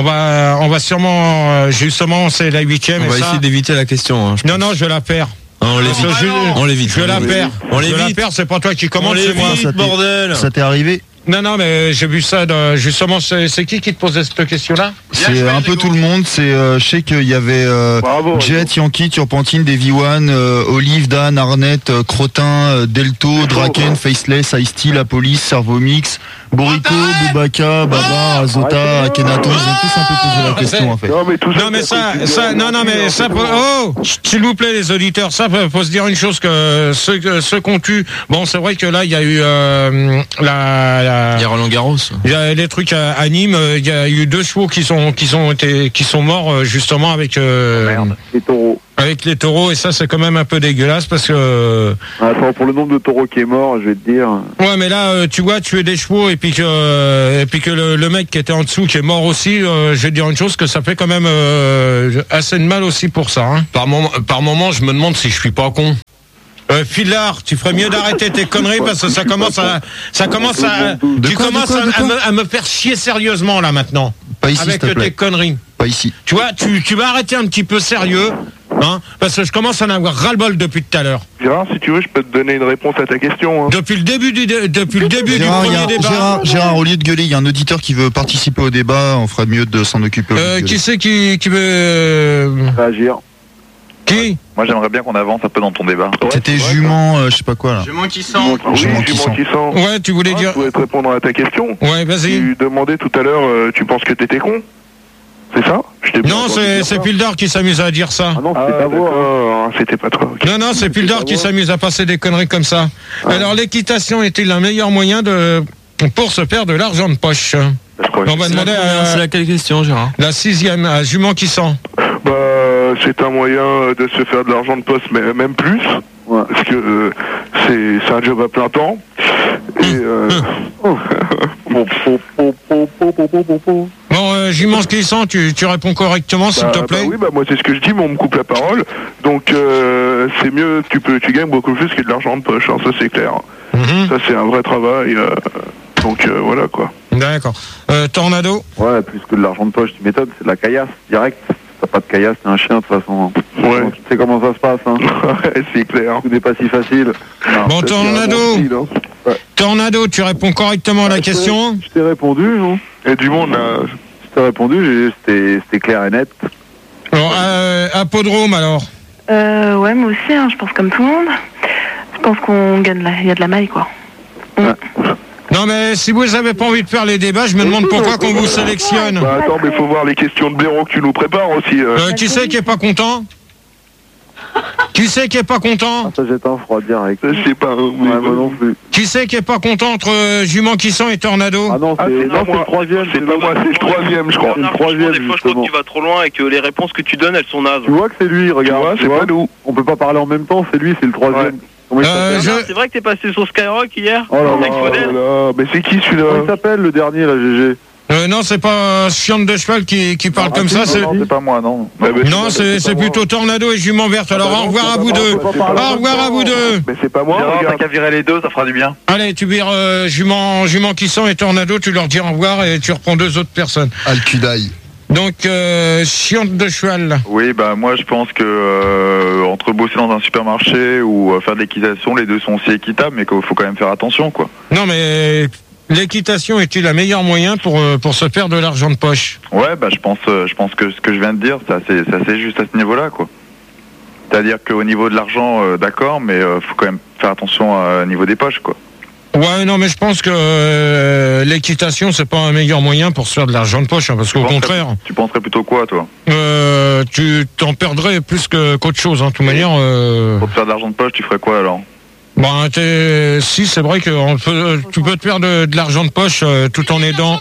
justement, c'est la 8e. On va essayer d'éviter la question. Hein, non, je vais la perds. On l'évite. Je la perds. C'est pas toi qui commence, c'est moi. Bordel. Ça t'est arrivé? Non, mais j'ai vu ça, justement, c'est qui te posait cette question-là? C'est un peu tout le monde, je sais qu'il y avait Jet, Yankee, Turpentine, Davy One, Olive, Dan, Arnett, Crotin, Delto, Draken, Faceless, Ice-T, La Police, Servomix, Borico, Boubaca, Baba, Azota, Akhenaton, ils ont tous un peu posé la question en fait. Non mais ça, oh, s'il vous plaît les auditeurs, ça faut se dire une chose, que ceux qu'on tue, bon c'est vrai que là il y a eu y a Roland Garros. Il y a des trucs à Nîmes. Il y a eu 2 chevaux qui sont morts justement avec les taureaux. Avec les taureaux, et ça c'est quand même un peu dégueulasse parce que. Attends, pour le nombre de taureaux qui est mort, je vais te dire. Ouais, mais là, tu vois, tuer des chevaux et puis que le mec qui était en dessous qui est mort aussi, je vais te dire une chose, que ça fait quand même assez de mal aussi pour ça. Hein. Par moment, je me demande si je suis pas con. Filard, tu ferais mieux d'arrêter tes conneries parce que tu commences à me faire chier sérieusement là maintenant. Pas ici, avec tes conneries. Pas ici. Tu vois, tu vas arrêter un petit peu sérieux, hein, parce que je commence à en avoir ras-le-bol depuis tout à l'heure. Gérard, si tu veux, je peux te donner une réponse à ta question. Hein. Depuis le début du premier débat. Gérard, au lieu de gueuler, il y a un auditeur qui veut participer au débat. On ferait mieux de s'en occuper. Qui c'est qui veut réagir? Qui? Moi, j'aimerais bien qu'on avance un peu dans ton débat. C'était jument, je sais pas quoi là. Jument qui sent. Jument qui sent. Ouais, tu voulais dire. Je voulais te répondre à ta question. Ouais, vas-y. Tu demandais tout à l'heure, tu penses que t'étais con? C'est ça? Non, c'est Pildar qui s'amuse à dire ça. Ah non, c'était pas toi. C'était pas toi. Okay. Non, c'est Pildar qui s'amuse à passer des conneries comme ça. Alors, l'équitation est-il un meilleur moyen pour se faire de l'argent de poche? On va demander C'est laquelle question, Gérard? La 6e, à Jument qui sent. Bah, c'est un moyen de se faire de l'argent de poste, mais même plus. Ouais. Parce que c'est un job à plein temps. Et Bon, Jument qui sent, tu réponds correctement, s'il te plaît. Oui, moi c'est ce que je dis, mais on me coupe la parole. Donc c'est mieux, tu gagnes beaucoup plus que de l'argent de poche, hein, ça c'est clair. Ça c'est un vrai travail. Donc voilà quoi. D'accord. Tornado? Ouais, plus que de l'argent de poche, tu m'étonnes, c'est de la caillasse, direct. T'as pas de caillasse, t'es un chien de toute façon. Ouais. Tu sais comment ça se passe, hein. Ouais, c'est clair. Tout n'est pas si facile. Non, bon, Tornado. Ouais. Tornado, tu réponds correctement à la question. Je t'ai répondu, non? Et du monde, là. Je t'ai répondu, c'était clair et net. Alors, Apodrome, alors? Ouais, moi aussi, hein, je pense comme tout le monde. Je pense il y a de la maille, quoi. Ouais. Non, mais si vous n'avez pas envie de faire les débats, je me demande pourquoi qu'on vous sélectionne. Bah attends, mais faut voir les questions de blaireau que tu nous prépares aussi. Qui c'est qui est pas content? Qui c'est qui est pas content? Ça jette un froid direct. Je sais pas. Moi non plus. Qui c'est qui est pas content entre Jument qui sent et Tornado? Ah non, c'est le troisième. C'est pas moi, c'est le troisième, je crois. Des fois, je crois que tu vas trop loin et que les réponses que tu donnes, elles sont nazes. Tu vois que c'est lui, regarde. C'est pas nous. On peut pas parler en même temps, c'est lui, c'est le troisième. C'est vrai que t'es passé sur Skyrock hier? Oh là là, mais c'est qui celui-là? Comment il s'appelle le dernier là, GG? Non, c'est pas Chiante de Cheval qui parle comme ça. Non, c'est pas moi, non. Non, c'est plutôt Tornado et Jument Verte. Alors au revoir à vous deux. Au revoir à vous deux. Mais c'est pas moi. T'as qu'à virer les deux, ça fera du bien. Allez, tu vires Jument qui sent et Tornado, tu leur dis au revoir et tu reprends 2 autres personnes. Al-Kudaï. Donc, Chiante de Cheval. Oui, bah moi je pense que entre bosser dans un supermarché ou faire de l'équitation, les deux sont aussi équitables, mais qu'il faut quand même faire attention, quoi. Non, mais l'équitation est-il le meilleur moyen pour se faire de l'argent de poche? Ouais, bah je pense que ce que je viens de dire, c'est assez juste à ce niveau-là, quoi. C'est-à-dire qu'au niveau de l'argent, d'accord, mais faut quand même faire attention au niveau des poches, quoi. Ouais, non, mais je pense que l'équitation, c'est pas un meilleur moyen pour se faire de l'argent de poche, hein, parce qu'au contraire... Tu penserais plutôt quoi, toi? Tu t'en perdrais plus qu'autre chose, hein, de toute manière... Pour te faire de l'argent de poche, tu ferais quoi, alors? Bah, si, c'est vrai que tu peux te faire de l'argent de poche tout en aidant...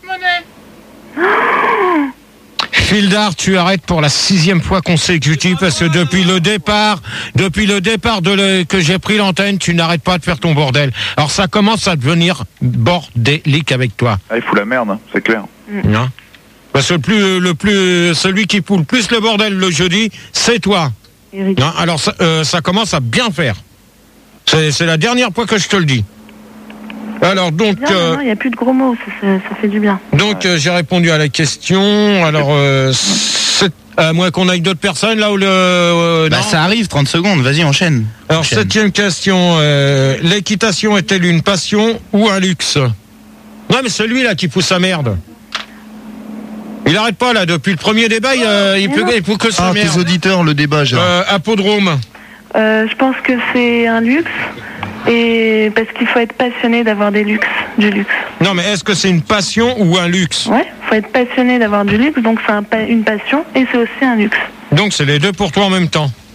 Fildar, tu arrêtes pour la 6e fois consécutive parce que depuis le départ que j'ai pris l'antenne, tu n'arrêtes pas de faire ton bordel. Alors ça commence à devenir bordélique avec toi. Ah, il fout la merde, hein, c'est clair. Hein, parce que celui qui fout le plus le bordel le jeudi, c'est toi. Hein, alors ça commence à bien faire. C'est la dernière fois que je te le dis. Alors donc, il n'y a plus de gros mots, ça fait du bien. Donc j'ai répondu à la question. Alors à moins qu'on aille d'autres personnes là où non. Ça arrive, 30 secondes. Vas-y, enchaîne. Alors 7e question. L'équitation est-elle une passion ou un luxe? Non, mais celui-là qui pousse sa merde. Il arrête pas là depuis le premier débat. Il peut que sa merde. Tes auditeurs, le débat. Apodrome. Je pense que c'est un luxe. Et parce qu'il faut être passionné d'avoir du luxe. Non, mais est-ce que c'est une passion ou un luxe? Ouais, faut être passionné d'avoir du luxe, donc c'est une passion et c'est aussi un luxe. Donc c'est les deux pour toi en même temps?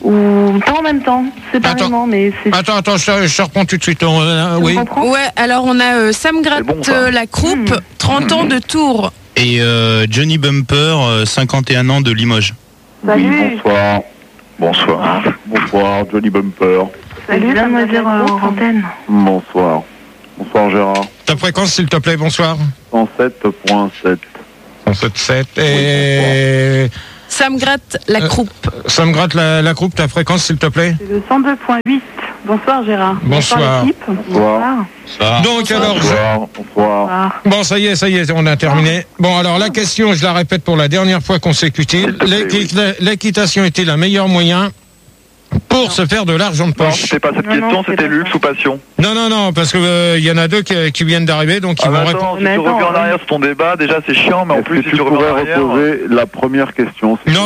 Ou pas en même temps, séparément, mais c'est... Attends, je te reprends tout de suite. Oui. Ouais, alors on a Sam Gratte la croupe, 30 ans de Tours. Et Johnny Bumper, 51 ans de Limoges. Salut. Bonsoir, Johnny Bumper. Salut, mademoiselle Antenne. Bonsoir Gérard. Ta fréquence, s'il te plaît, bonsoir. 107.7. 107.7 et... Sam Gratte la croupe. Sam Gratte la croupe, ta fréquence, s'il te plaît. C'est le 102.8. Bonsoir Gérard. Bonsoir. L'équipe. Bonsoir. Donc alors, Bonsoir. bon, ça y est, on a terminé. Bon, alors la question, je la répète pour la dernière fois consécutive. L'équitation était le meilleur moyen pour se faire de l'argent de Non, poche. c'était pas cette question, c'était luxe ou passion. Non, parce que il y en a deux qui viennent d'arriver, donc ils vont répondre. Si tu reviens en arrière sur ton débat, déjà c'est chiant, mais en plus si tu reviens en arrière... reposer la première question? Non,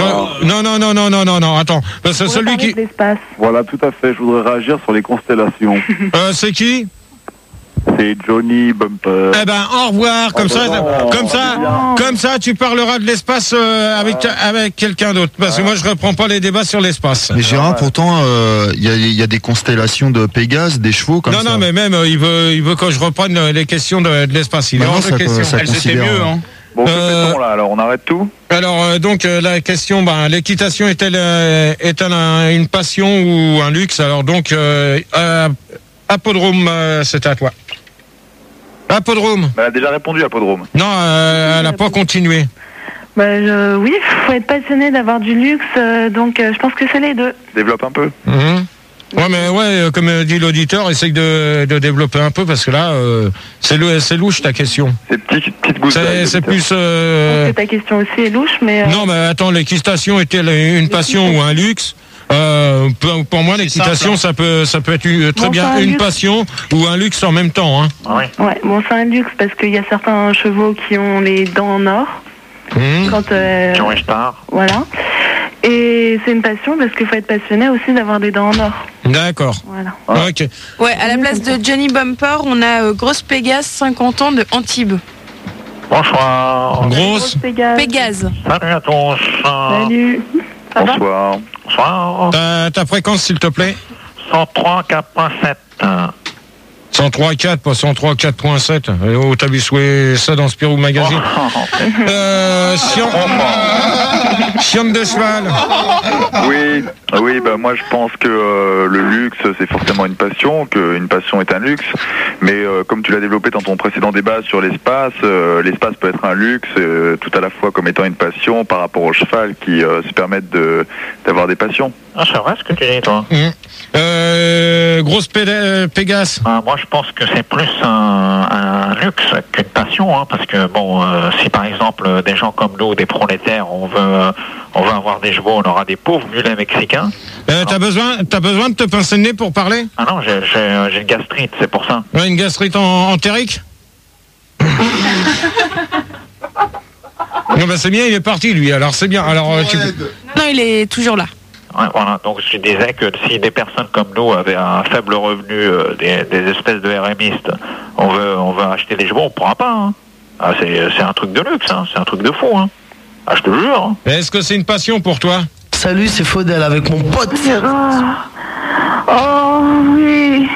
non, attends. Parce que celui qui... Voilà, tout à fait, je voudrais réagir sur les constellations. C'est qui? C'est Johnny Bumper. Eh ben, au revoir. Comme ça, tu parleras de l'espace avec quelqu'un d'autre. Parce que moi, je reprends pas les débats sur l'espace. Mais Gérard, pourtant, il y a des constellations de Pégase, des chevaux comme ça. Non, mais même, il veut que je reprenne les questions de l'espace. Il est hors de question. Elles étaient mieux, hein. Bon, que fait-on là? Alors, on arrête tout? Alors, donc, la question, l'équitation est-elle une passion ou un luxe? Alors, donc, Apodrome, c'est à toi. Apodrome. Elle a déjà répondu, Apodrome. Non, elle n'a pas continué. Oui, il faut être passionné d'avoir du luxe, donc je pense que c'est les deux. Développe un peu. Ouais, comme dit l'auditeur, essaye de développer un peu, parce que là, c'est louche ta question. C'est petite goutte. C'est plus... Je pense que ta question aussi est louche, mais... Non, mais attends, l'équitation est-elle une passion ou un luxe? Pour moi, l'équitation, ça peut être très bien une passion ou un luxe en même temps. Hein. Ouais, bon, c'est un luxe parce qu'il y a certains chevaux qui ont les dents en or. Qui ont voilà. Et c'est une passion parce qu'il faut être passionné aussi d'avoir des dents en or. D'accord. Voilà. Ok. Ouais, à la place de Johnny Bumper, on a Grosse Pégase, 50 ans de Antibes. Bonsoir. Grosse Pégase. Salut à tous. Salut. Bonsoir. Bonsoir. Ta fréquence, s'il te plaît? 103.4.7. 103.4, pas 103.4.7. Oh, t'as vu souhait ça dans Spirou Magazine. Chiante de cheval. Oui, moi je pense que le luxe c'est forcément une passion, qu'une passion est un luxe, mais comme tu l'as développé dans ton précédent débat sur l'espace, l'espace peut être un luxe tout à la fois comme étant une passion par rapport au cheval qui se permettent d'avoir des passions. Ah, c'est vrai ce que tu dis, toi. Grosse Pégase. Moi, je pense que c'est plus un luxe qu'une passion, hein, parce que bon, si par exemple des gens comme nous, des prolétaires, on veut avoir des chevaux, on aura des pauvres mulets mexicains. T'as besoin de te pincer le nez pour parler? Ah non, j'ai une gastrite, c'est pour ça. Ouais, une gastrite entérique. Non, c'est bien, il est parti lui. Alors c'est bien. Alors Non, il est toujours là. Ouais, voilà, donc je disais que si des personnes comme nous avaient un faible revenu, des espèces de RMistes, on veut acheter des chevaux, on pourra pas. Hein. Ah, c'est un truc de luxe, hein. C'est un truc de fou. Hein. Ah, je te le jure. Hein. Est-ce que c'est une passion pour toi? Salut, c'est Faudel avec mon pote. Oh oui.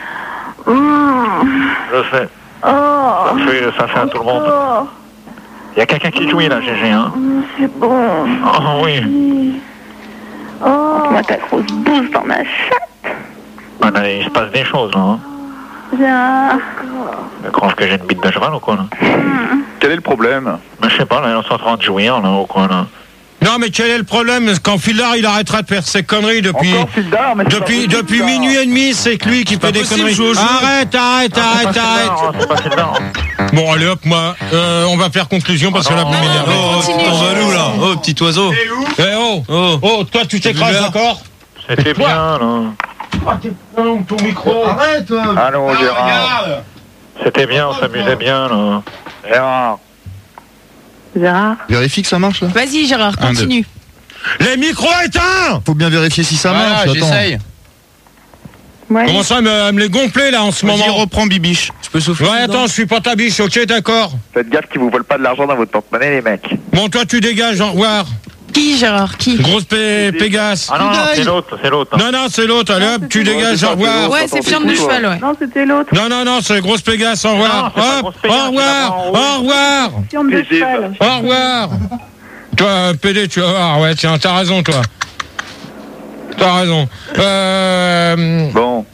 Je sais. Ça fait à tout le monde. Il y a quelqu'un qui jouit là, GG. Hein. C'est bon. Oh oui. Moi, ta grosse bouse dans ma chatte. Il se passe des choses là. Hein. Viens. Je crois que j'ai une bite de cheval ou quoi là. Quel est le problème? Je sais pas, là, ils sont en train de jouir là ou quoi là. Non, mais quel est le problème? Quand Fildar il arrêtera de faire ses conneries depuis minuit et demi, c'est que lui qui fait des conneries. Arrête. Bon, allez hop, moi, on va faire conclusion parce que là, vous m'énervez. T'en vas où là? Oh, petit oiseau. Toi, tu t'écrases, d'accord? C'était bien là. Ton micro. Arrête. Allô, Gérard. C'était bien, on s'amusait bien là. Gérard. Vérifie que ça marche là. Vas-y Gérard, continue. Les micros éteints. Faut bien vérifier si ça marche. J'essaye. Ouais. Comment ça me les gonfler là en ce moment? Reprends Bibiche. Je peux souffler. Ouais, attends, je suis pas ta biche, ok, d'accord. Faites gaffe qu'ils vous volent pas de l'argent dans votre porte-monnaie, les mecs. Bon, toi, tu dégages, au revoir. Qui, Gérard? Qui? Grosse Pégase. Ah non, c'est l'autre. Non, c'est l'autre. Allez hop, tu dégages, au revoir. Ouais, c'est Fion de cheval, ouais. Non, c'était l'autre. Non, c'est Grosse Pégase, au revoir. Hop, au revoir. Fion de cheval. Au revoir. Toi, PD, tu vas voir, ouais, tiens, t'as raison, toi. T'as raison. Bon.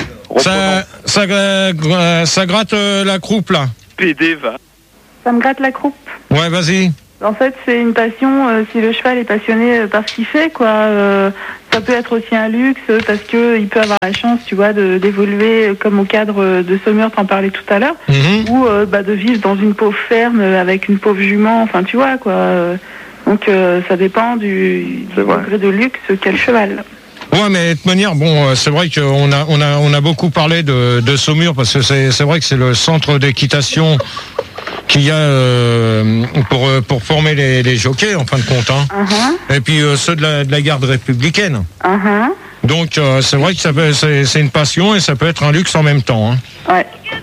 Ça gratte la croupe, là. PD va. Ça me gratte la croupe. Ouais, vas-y. En fait, c'est une passion, si le cheval est passionné par ce qu'il fait, quoi. Ça peut être aussi un luxe, parce qu'il peut avoir la chance, tu vois, d'évoluer comme au cadre de Saumur, t'en parlais tout à l'heure, ou de vivre dans une pauvre ferme avec une pauvre jument, enfin, tu vois, quoi. Donc, ça dépend du degré de luxe qu'a le cheval. Ouais, mais de toute manière, bon, c'est vrai qu'on a beaucoup parlé de Saumur, parce que c'est vrai que c'est le centre d'équitation qu'il y a pour former les jockeys, en fin de compte. Hein. Et puis ceux de la garde républicaine. Donc, c'est vrai que c'est une passion et ça peut être un luxe en même temps. Hein. Ouais.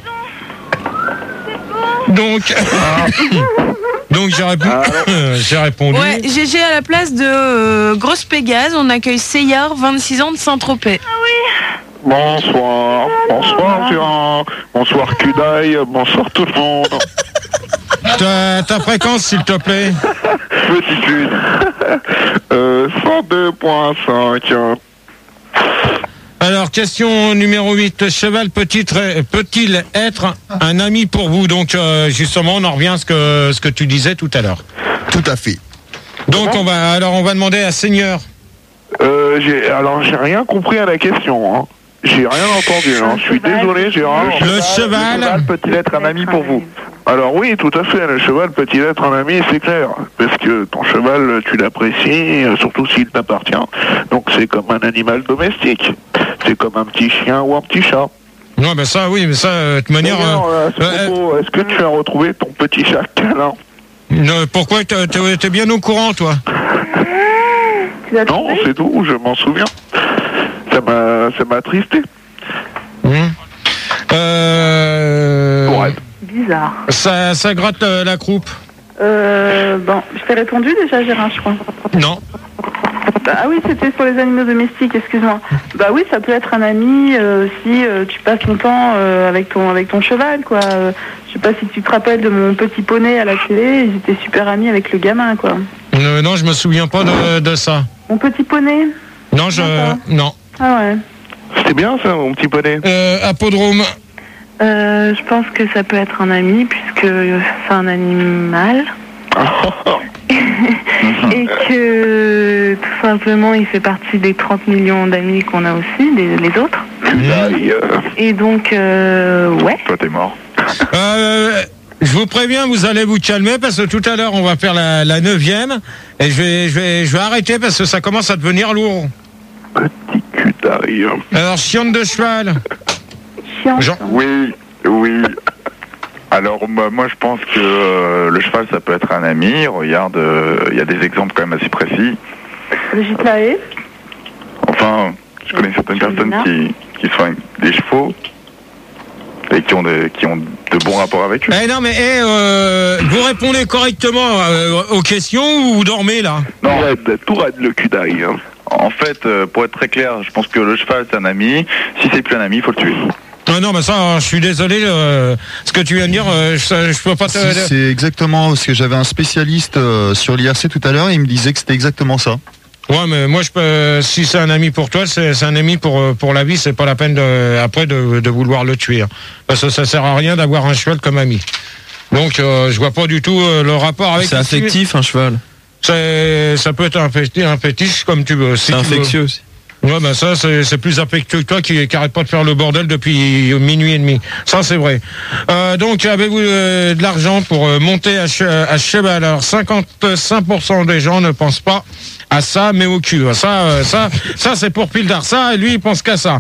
Donc j'ai répondu. Ouais, GG à la place de Grosse Pégase, on accueille Seyard, 26 ans de Saint-Tropez. Ah oui. Bonsoir Pierre, bonsoir Kudaï, bonsoir tout le monde. Ta fréquence, s'il te plaît. Petite lune. 102.5. Alors, question numéro 8. Cheval peut-il être un ami pour vous? Donc, justement, on en revient à ce que tu disais tout à l'heure. Tout à fait. Donc, on va demander à Seigneur. J'ai rien compris à la question. Hein. J'ai rien entendu. Hein. Je suis désolé, Gérard. Le cheval peut-il être un ami pour vous? Alors oui, tout à fait, le cheval peut-il être un ami, c'est clair. Parce que ton cheval, tu l'apprécies, surtout s'il t'appartient. Donc c'est comme un animal domestique. C'est comme un petit chien ou un petit chat. Non, ben ça, oui, mais ça, de toute manière... est-ce que tu as retrouvé ton petit chat câlin? Pourquoi? T'es bien au courant, toi? Non, c'est tout, je m'en souviens. Ça m'a attristé. Bizarre. Ça gratte la croupe. Bon, je t'ai répondu déjà, Gérard, je crois. Non. Ah oui, c'était sur les animaux domestiques, excuse-moi. Bah oui, ça peut être un ami si tu passes ton temps avec ton cheval, quoi. Je sais pas si tu te rappelles de mon petit poney à la télé, ils étaient super amis avec le gamin, quoi. Non, je me souviens pas de ça. Mon petit poney? Non, non. Ah ouais. C'était bien ça, mon petit poney. Apodrome. Je pense que ça peut être un ami puisque c'est un animal. Et que tout simplement il fait partie des 30 millions d'amis qu'on a aussi, les autres. Et donc, ouais. Toi t'es mort. Je vous préviens, vous allez vous calmer parce que tout à l'heure on va faire la 9e et je vais arrêter parce que ça commence à devenir lourd. Petit cul d'arrière. Alors, chiante de cheval. Jean. Oui. Alors moi je pense que le cheval ça peut être un ami. Regarde, il y a des exemples quand même assez précis. Brigitte Lahaye. Enfin, je connais certaines personnes qui sont avec des chevaux et qui ont de bons rapports avec eux. Non mais vous répondez correctement aux questions ou vous dormez là? Non, tout raide le cul d'ail. Hein. En fait, pour être très clair, je pense que le cheval c'est un ami. Si c'est plus un ami, il faut le tuer. Non, mais ça, je suis désolé, ce que tu viens de dire, je peux pas te... C'est exactement, parce que j'avais un spécialiste sur l'IRC tout à l'heure, et il me disait que c'était exactement ça. Ouais, mais moi, si c'est un ami pour toi, c'est un ami pour la vie, c'est pas la peine de vouloir le tuer. Hein. Parce que ça sert à rien d'avoir un cheval comme ami. Donc, je vois pas du tout le rapport avec... C'est affectif, un cheval. Ça peut être un fétiche, comme tu veux. Si c'est infectieux aussi. Ouais, ben ça, c'est plus affectueux que toi qui arrête pas de faire le bordel depuis minuit et demi. Ça, c'est vrai. Donc, avez-vous de l'argent pour monter à cheval? Alors, 55% des gens ne pensent pas à ça, mais au cul. Ça, c'est pour Pildar. Ça, lui, il pense qu'à ça.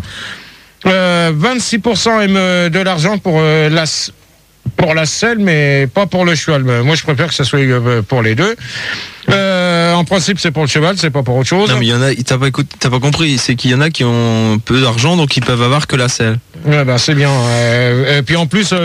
26% aiment de l'argent pour la selle, mais pas pour le cheval. Moi, je préfère que ça soit pour les deux. En principe, c'est pour le cheval, c'est pas pour autre chose. Non, mais il y en a, t'as pas compris, c'est qu'il y en a qui ont peu d'argent, donc ils peuvent avoir que la selle. Ouais, bah, c'est bien. Et puis en plus,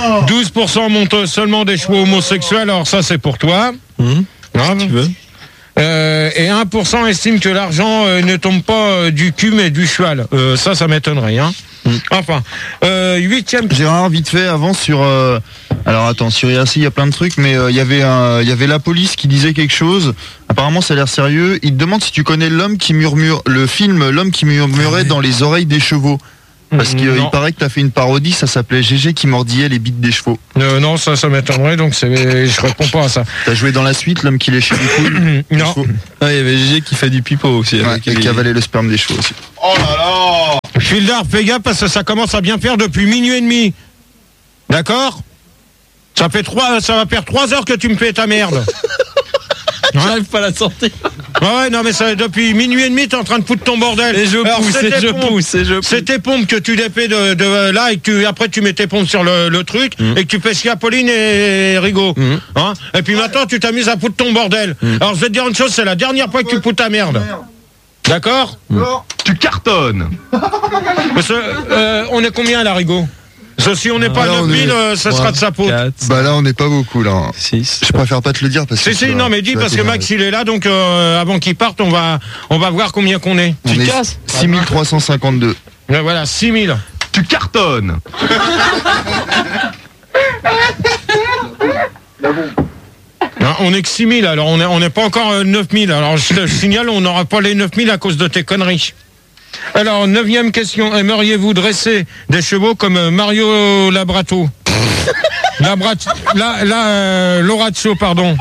12% montent seulement des chevaux homosexuels, alors ça, c'est pour toi. Si tu veux. Et 1% estime que l'argent ne tombe pas du cul mais du cheval. Ça m'étonnerait. Hein. Enfin, 8e. Gérard, vite fait, avant sur... alors attends, sur IRC, il y a plein de trucs, mais il y avait la police qui disait quelque chose. Apparemment, ça a l'air sérieux. Il te demande si tu connais l'homme qui murmure, le film L'homme qui murmurait dans les oreilles des chevaux. Parce qu'il paraît que t'as fait une parodie, ça s'appelait GG qui mordillait les bites des chevaux. Non, ça m'étonnerait, donc je réponds pas à ça. T'as joué dans la suite, l'homme qui léchait les couilles? Non. Ah, il y avait GG qui fait du pipeau aussi. Ouais, qui avalait le sperme des chevaux aussi. Oh là là! Fildar, fais gaffe parce que ça commence à bien faire depuis minuit et demi. D'accord? Ça va faire 3 heures que tu me fais ta merde. J'arrive pas à la sortir. Ouais, non, mais ça, depuis minuit et demi, t'es en train de foutre ton bordel. Et je pousse. C'est tes pompes que tu dépais de là et que après tu mets tes pompes sur le truc et que tu fais chier Pauline et Rigaud. Hein, et puis maintenant, tu t'amuses à foutre ton bordel. Alors, je vais te dire une chose, c'est la dernière fois que tu fous ta merde. D'accord? Tu cartonnes. Parce que, on est combien là, Rigaud? Si on n'est pas à 9000, ça sera de sa faute. 4, bah là, on n'est pas beaucoup, là. 6. Je préfère pas te le dire parce que... Si, non, mais dis, parce que Max, il est là, donc avant qu'il parte, on va voir combien qu'on est. Tu te casses 6352. Voilà, 6000. Tu cartonnes. Non, on est que 6000, alors on n'est pas encore 9000. Alors je te signale, on n'aura pas les 9000 à cause de tes conneries. Alors, 9e question. Aimeriez-vous dresser des chevaux comme Mario Labrato? Lorazzo, pardon.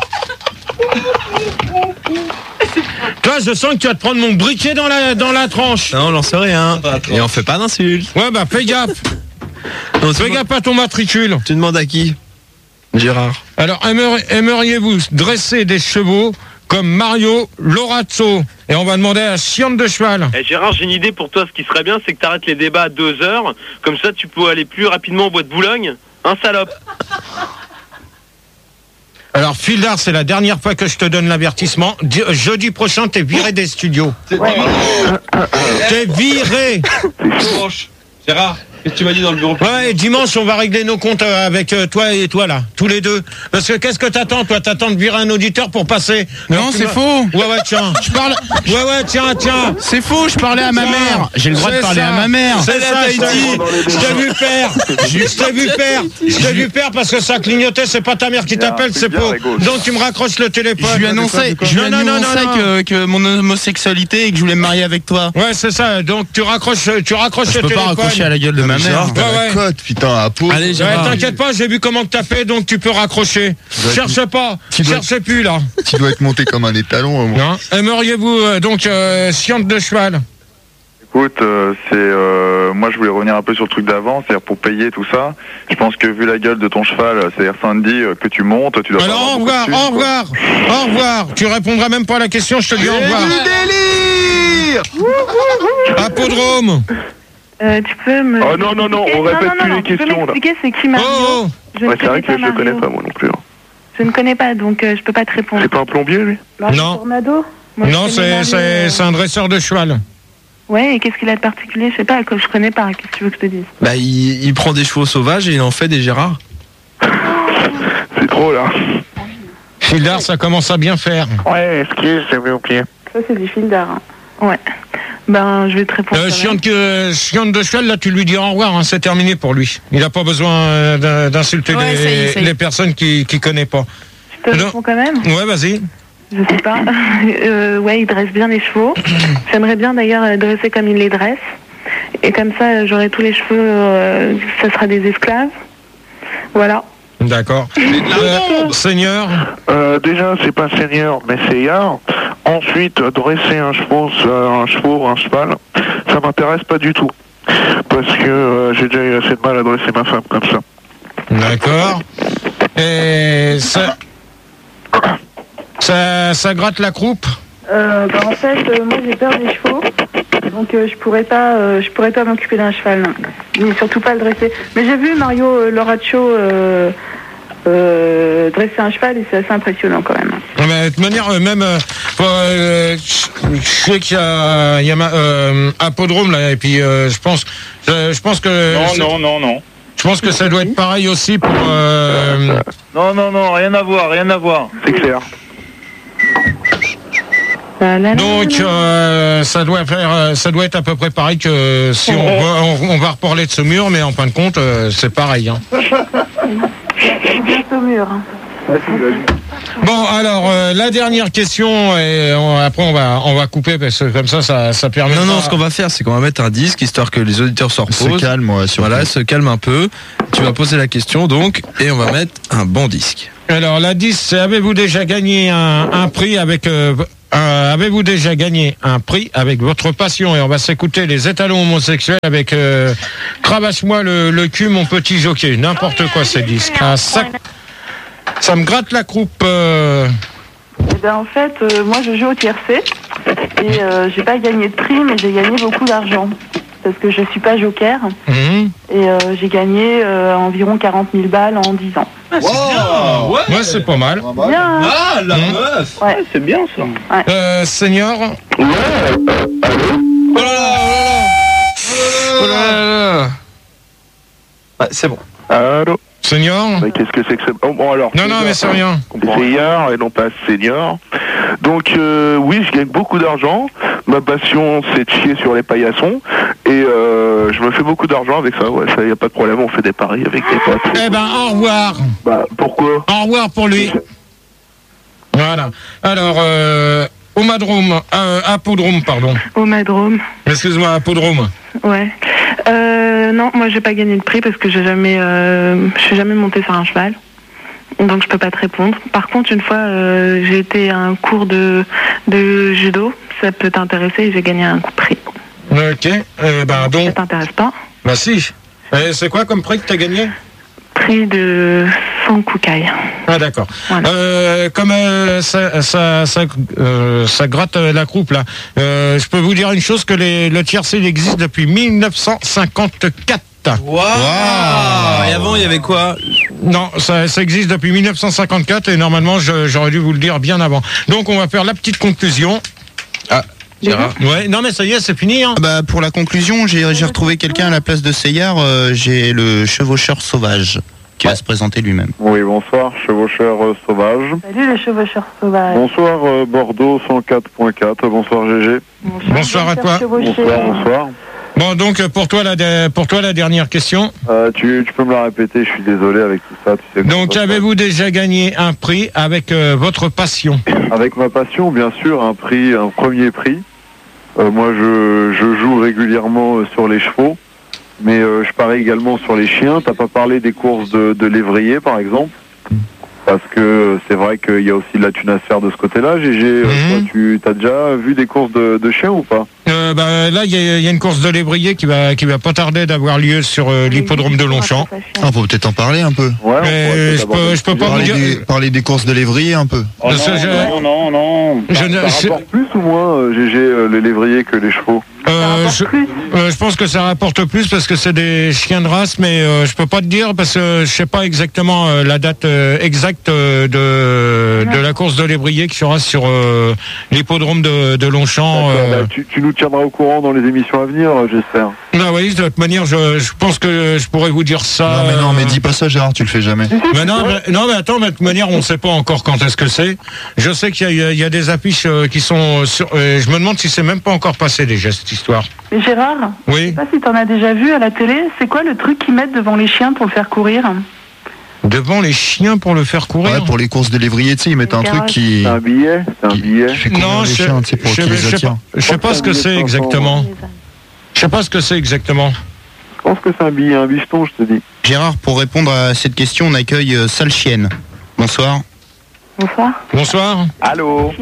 Toi, je sens que tu vas te prendre mon briquet dans la tranche. Non, on n'en sait rien. Et on fait pas d'insultes. Ouais, bah fais gaffe. Fais gaffe à ton matricule. Tu demandes à qui? Gérard. Alors, aimeriez-vous dresser des chevaux comme Mario Lorazzo? Et on va demander à Chiante de Cheval. Gérard, j'ai une idée pour toi. Ce qui serait bien, c'est que tu arrêtes les débats à 2 heures. Comme ça, tu peux aller plus rapidement au bois de Boulogne. Un salope. Alors, Fildar, c'est la dernière fois que je te donne l'avertissement. Jeudi prochain, t'es viré des studios. T'es viré. Gérard, qu'est-ce que tu m'as dit dans le bureau? Ouais, et dimanche, on va régler nos comptes avec toi et toi, là. Tous les deux. Parce que qu'est-ce que t'attends, toi? T'attends de virer un auditeur pour passer? Non, c'est faux. Ouais, tiens. Je parle. Ouais, tiens. C'est faux, je parlais à ma mère. J'ai le droit de parler à ma mère. C'est ça, je t'ai vu faire parce que ça clignotait, c'est pas ta mère qui t'appelle, c'est faux. Donc tu me raccroches le téléphone. Je lui annonçais que mon homosexualité et que je voulais me marier avec toi. Ouais, c'est ça. Donc tu raccroches le téléphone. Je peux pas raccrocher à la gueule de ma mère. Ouais. Putain, à peau. Allez, t'inquiète pas, j'ai vu comment t'as fait, donc tu peux raccrocher. Cherche pas, cherche plus là. Tu dois être monté comme un étalon. Non. Aimeriez-vous donc Chiante de Cheval? Écoute, moi je voulais revenir un peu sur le truc d'avant, c'est-à-dire pour payer tout ça. Je pense que vu la gueule de ton cheval, c'est-à-dire Sandy, que tu montes, tu dois. Alors au revoir. Tu répondras même pas à la question, je te dis au revoir. Délire. Apodrome. Tu peux me... Oh non, on répète plus les questions là. C'est qui Mario? C'est vrai que je le connais pas moi non plus. Je ne connais pas, donc je peux pas te répondre. C'est pas un plombier lui? Non. Tornado? Non, c'est un dresseur de cheval. Ouais, et qu'est-ce qu'il a de particulier? Je sais pas, que je connais pas. Qu'est-ce que tu veux que je te dise? Bah, il prend des chevaux sauvages et il en fait des Gérard. C'est trop là. Fildar, ça commence à bien faire. Ouais, excuse, j'avais oublié. Ça, c'est du Fildar. Hein. Ouais. Ben, je vais te répondre. Chiante de Cheval, là, tu lui dis au revoir, hein, c'est terminé pour lui. Il n'a pas besoin d'insulter les personnes qu'il connaît pas. Je te réponds quand même? Ouais, vas-y. Je sais pas. Ouais, il dresse bien les chevaux. J'aimerais bien d'ailleurs dresser comme il les dresse. Et comme ça, j'aurai tous les cheveux, ça sera des esclaves. Voilà. D'accord. Seigneur? Déjà, c'est pas seigneur, mais seigneur. Ensuite, dresser un cheval, ça m'intéresse pas du tout. Parce que j'ai déjà eu assez de mal à dresser ma femme comme ça. D'accord. Et ça gratte la croupe? En fait, moi j'ai peur des chevaux. Donc je pourrais pas m'occuper d'un cheval, non. Mais surtout pas le dresser. Mais j'ai vu Mario Lorazzo dresser un cheval et c'est assez impressionnant quand même. Mais de toute manière, même je sais qu'il y a Apodrome là et puis je pense que non. Je pense que ça doit être pareil aussi pour Non, rien à voir. C'est clair. Donc ça doit être à peu près pareil que si on va reparler de Saumur, mais en fin de compte c'est pareil. Hein. Saumur. Bon, alors la dernière question et après on va couper parce que comme ça permet. Non, ce qu'on va faire, c'est qu'on va mettre un disque histoire que les auditeurs se reposent. Se calment, se calment un peu. Tu vas poser la question donc et on va mettre un bon disque. Alors la disque, c'est avez-vous déjà gagné un prix avec avez-vous déjà gagné un prix avec votre passion? Et on va s'écouter les étalons homosexuels avec cravache-moi le cul mon petit jockey. N'importe quoi ces disques. Ah, ça me gratte la croupe. Eh ben, en fait, moi je joue au tiercé et j'ai pas gagné de prix, mais j'ai gagné beaucoup d'argent parce que je suis pas joker et j'ai gagné environ 40 000 balles en 10 ans. Wow, ouais, c'est pas mal. Bien. Ah, la meuf. Ouais, c'est bien ça. Ouais. Senior. C'est bon. Allô. Senior. Mais qu'est-ce que c'est que ça? Bon alors. Non, mais c'est rien. Senior et non pas senior. Donc oui, je gagne beaucoup d'argent. Ma passion, c'est de chier sur les paillassons et je me fais beaucoup d'argent avec ça. Ouais, ça y a pas de problème. On fait des paris avec des potes. Eh ben, au revoir. Bah pourquoi? Au revoir pour lui. Voilà. Alors, Apodrome, pardon. Homadrome. Excuse-moi, Apodrome. Ouais. Non, moi j'ai pas gagné de prix parce que je suis jamais montée sur un cheval. Donc je peux pas te répondre. Par contre, une fois, j'ai été à un cours de judo. Ça peut t'intéresser et j'ai gagné un prix. Ok. Donc. Ça t'intéresse pas? Bah si. Et c'est quoi comme prix que t'as gagné? Prix de 100 kukai. Ah d'accord. Voilà. Comme ça gratte la croupe là. Je peux vous dire une chose que le tiercé existe depuis 1954. Wow. Et avant il y avait quoi? Non, ça existe depuis 1954 et normalement j'aurais dû vous le dire bien avant. Donc on va faire la petite conclusion. Ah. Ouais, non mais ça y est, c'est fini. Hein. Bah pour la conclusion, j'ai retrouvé quelqu'un à la place de Seyard. J'ai le chevaucheur sauvage qui va se présenter lui-même. Oui, bonsoir, chevaucheur sauvage. Salut le chevaucheur sauvage. Bonsoir Bordeaux 104.4. Bonsoir GG. Bonsoir à toi. Bonsoir. Bon donc pour toi la dernière question. Tu peux me la répéter, je suis désolé avec tout ça. Tu sais. Donc avez-vous déjà gagné un prix avec votre passion? Avec ma passion, bien sûr, un premier prix. Moi je joue régulièrement sur les chevaux, mais je parie également sur les chiens. T'as pas parlé des courses de lévrier par exemple? Parce que c'est vrai qu'il y a aussi de la thune à se faire de ce côté-là. GG, toi, tu as déjà vu des courses de chiens ou pas? Là, il y a une course de lévrier qui va pas tarder d'avoir lieu sur l'hippodrome de Longchamp. On peut peut-être en parler un peu. Ouais, je peux pas vous dire. Parler des courses de lévrier un peu. Oh, non. Ça rapporte plus ou moins, GG, les lévriers que les chevaux? Je pense que ça rapporte plus parce que c'est des chiens de race, mais je peux pas te dire parce que je sais pas exactement la date exacte de la course de lévrier qui sera sur l'hippodrome de Longchamp. Tu nous tiendras au courant dans les émissions à venir, j'espère. Ah oui, de toute manière, je pense que je pourrais vous dire ça. Non, mais dis pas ça, Gérard, tu le fais jamais. Mais mais attends, de toute manière, on sait pas encore quand est-ce que c'est. Je sais qu'il y a des affiches qui sont sur. Je me demande si c'est même pas encore passé déjà cette histoire. Mais Gérard, oui. Je sais pas si t'en as déjà vu à la télé. C'est quoi le truc qu'ils mettent devant les chiens pour le faire courir? Devant les chiens pour le faire courir? Ouais, pour les courses de lévrier, tu sais, ils mettent un truc qui... C'est un billet? Non, je sais pas ce que c'est exactement. Je sais pas ce que c'est exactement. Je pense que c'est un billet, un bifton, je te dis. Gérard, pour répondre à cette question, on accueille Sale Chienne. Bonsoir. Bonsoir. Allô.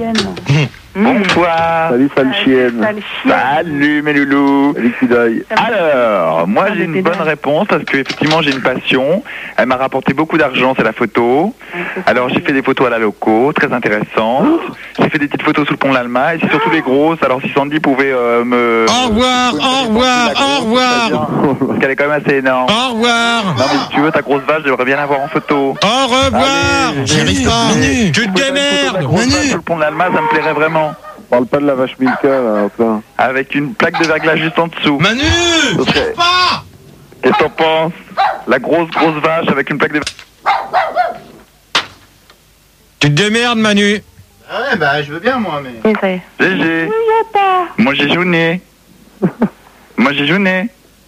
Bonsoir. Salut sale chienne. Salut mes loulous. Salut Kidaï. Alors, moi j'ai une bonne réponse parce que effectivement j'ai une passion. Elle m'a rapporté beaucoup d'argent, c'est la photo. Alors j'ai fait des photos à la loco, très intéressantes. J'ai fait des petites photos sous le pont de l'Alma et c'est surtout les grosses. Alors si Sandy pouvait me... Au revoir. Parce qu'elle est quand même assez énorme. Au revoir. Non mais si tu veux ta grosse vache, j'aimerais bien la voir en photo. Au revoir. J'y arrive pas. Manu, tu te démerdes. Manu. Sur le pont de l'Alma, ça me plairait vraiment. Parle pas de la vache Milka là, plein. Avec une plaque de verglas juste en dessous. Manu, tire pas. Qu'est-ce que t'en penses? La grosse vache avec une plaque de... Tu te démerdes, Manu. Ah ouais, bah je veux bien moi, mais... Oui, ça y est. GG. Moi j'ai jouné. Moi j'ai jouné.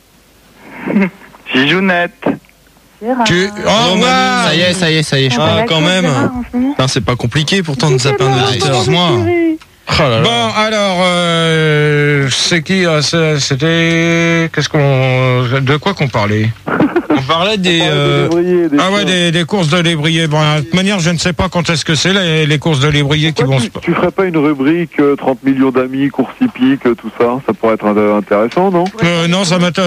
J'ai jounette. Tu... Oh, ouais. Ça y est. Ah, quand même. Putain, c'est pas compliqué pourtant de zapper un auditeur. Excuse-moi. Oh là là. Bon, alors, c'est qui c'était... Qu'est-ce qu'on... De quoi qu'on parlait? On parlait des... Ah ouais, des courses de lévrier. Bon, de toute manière, je ne sais pas quand est-ce que c'est les courses de lévrier qui vont se... Tu ferais pas une rubrique 30 millions d'amis, course hippique, tout ça? Ça pourrait être intéressant, non? Non, ça m'intéresse.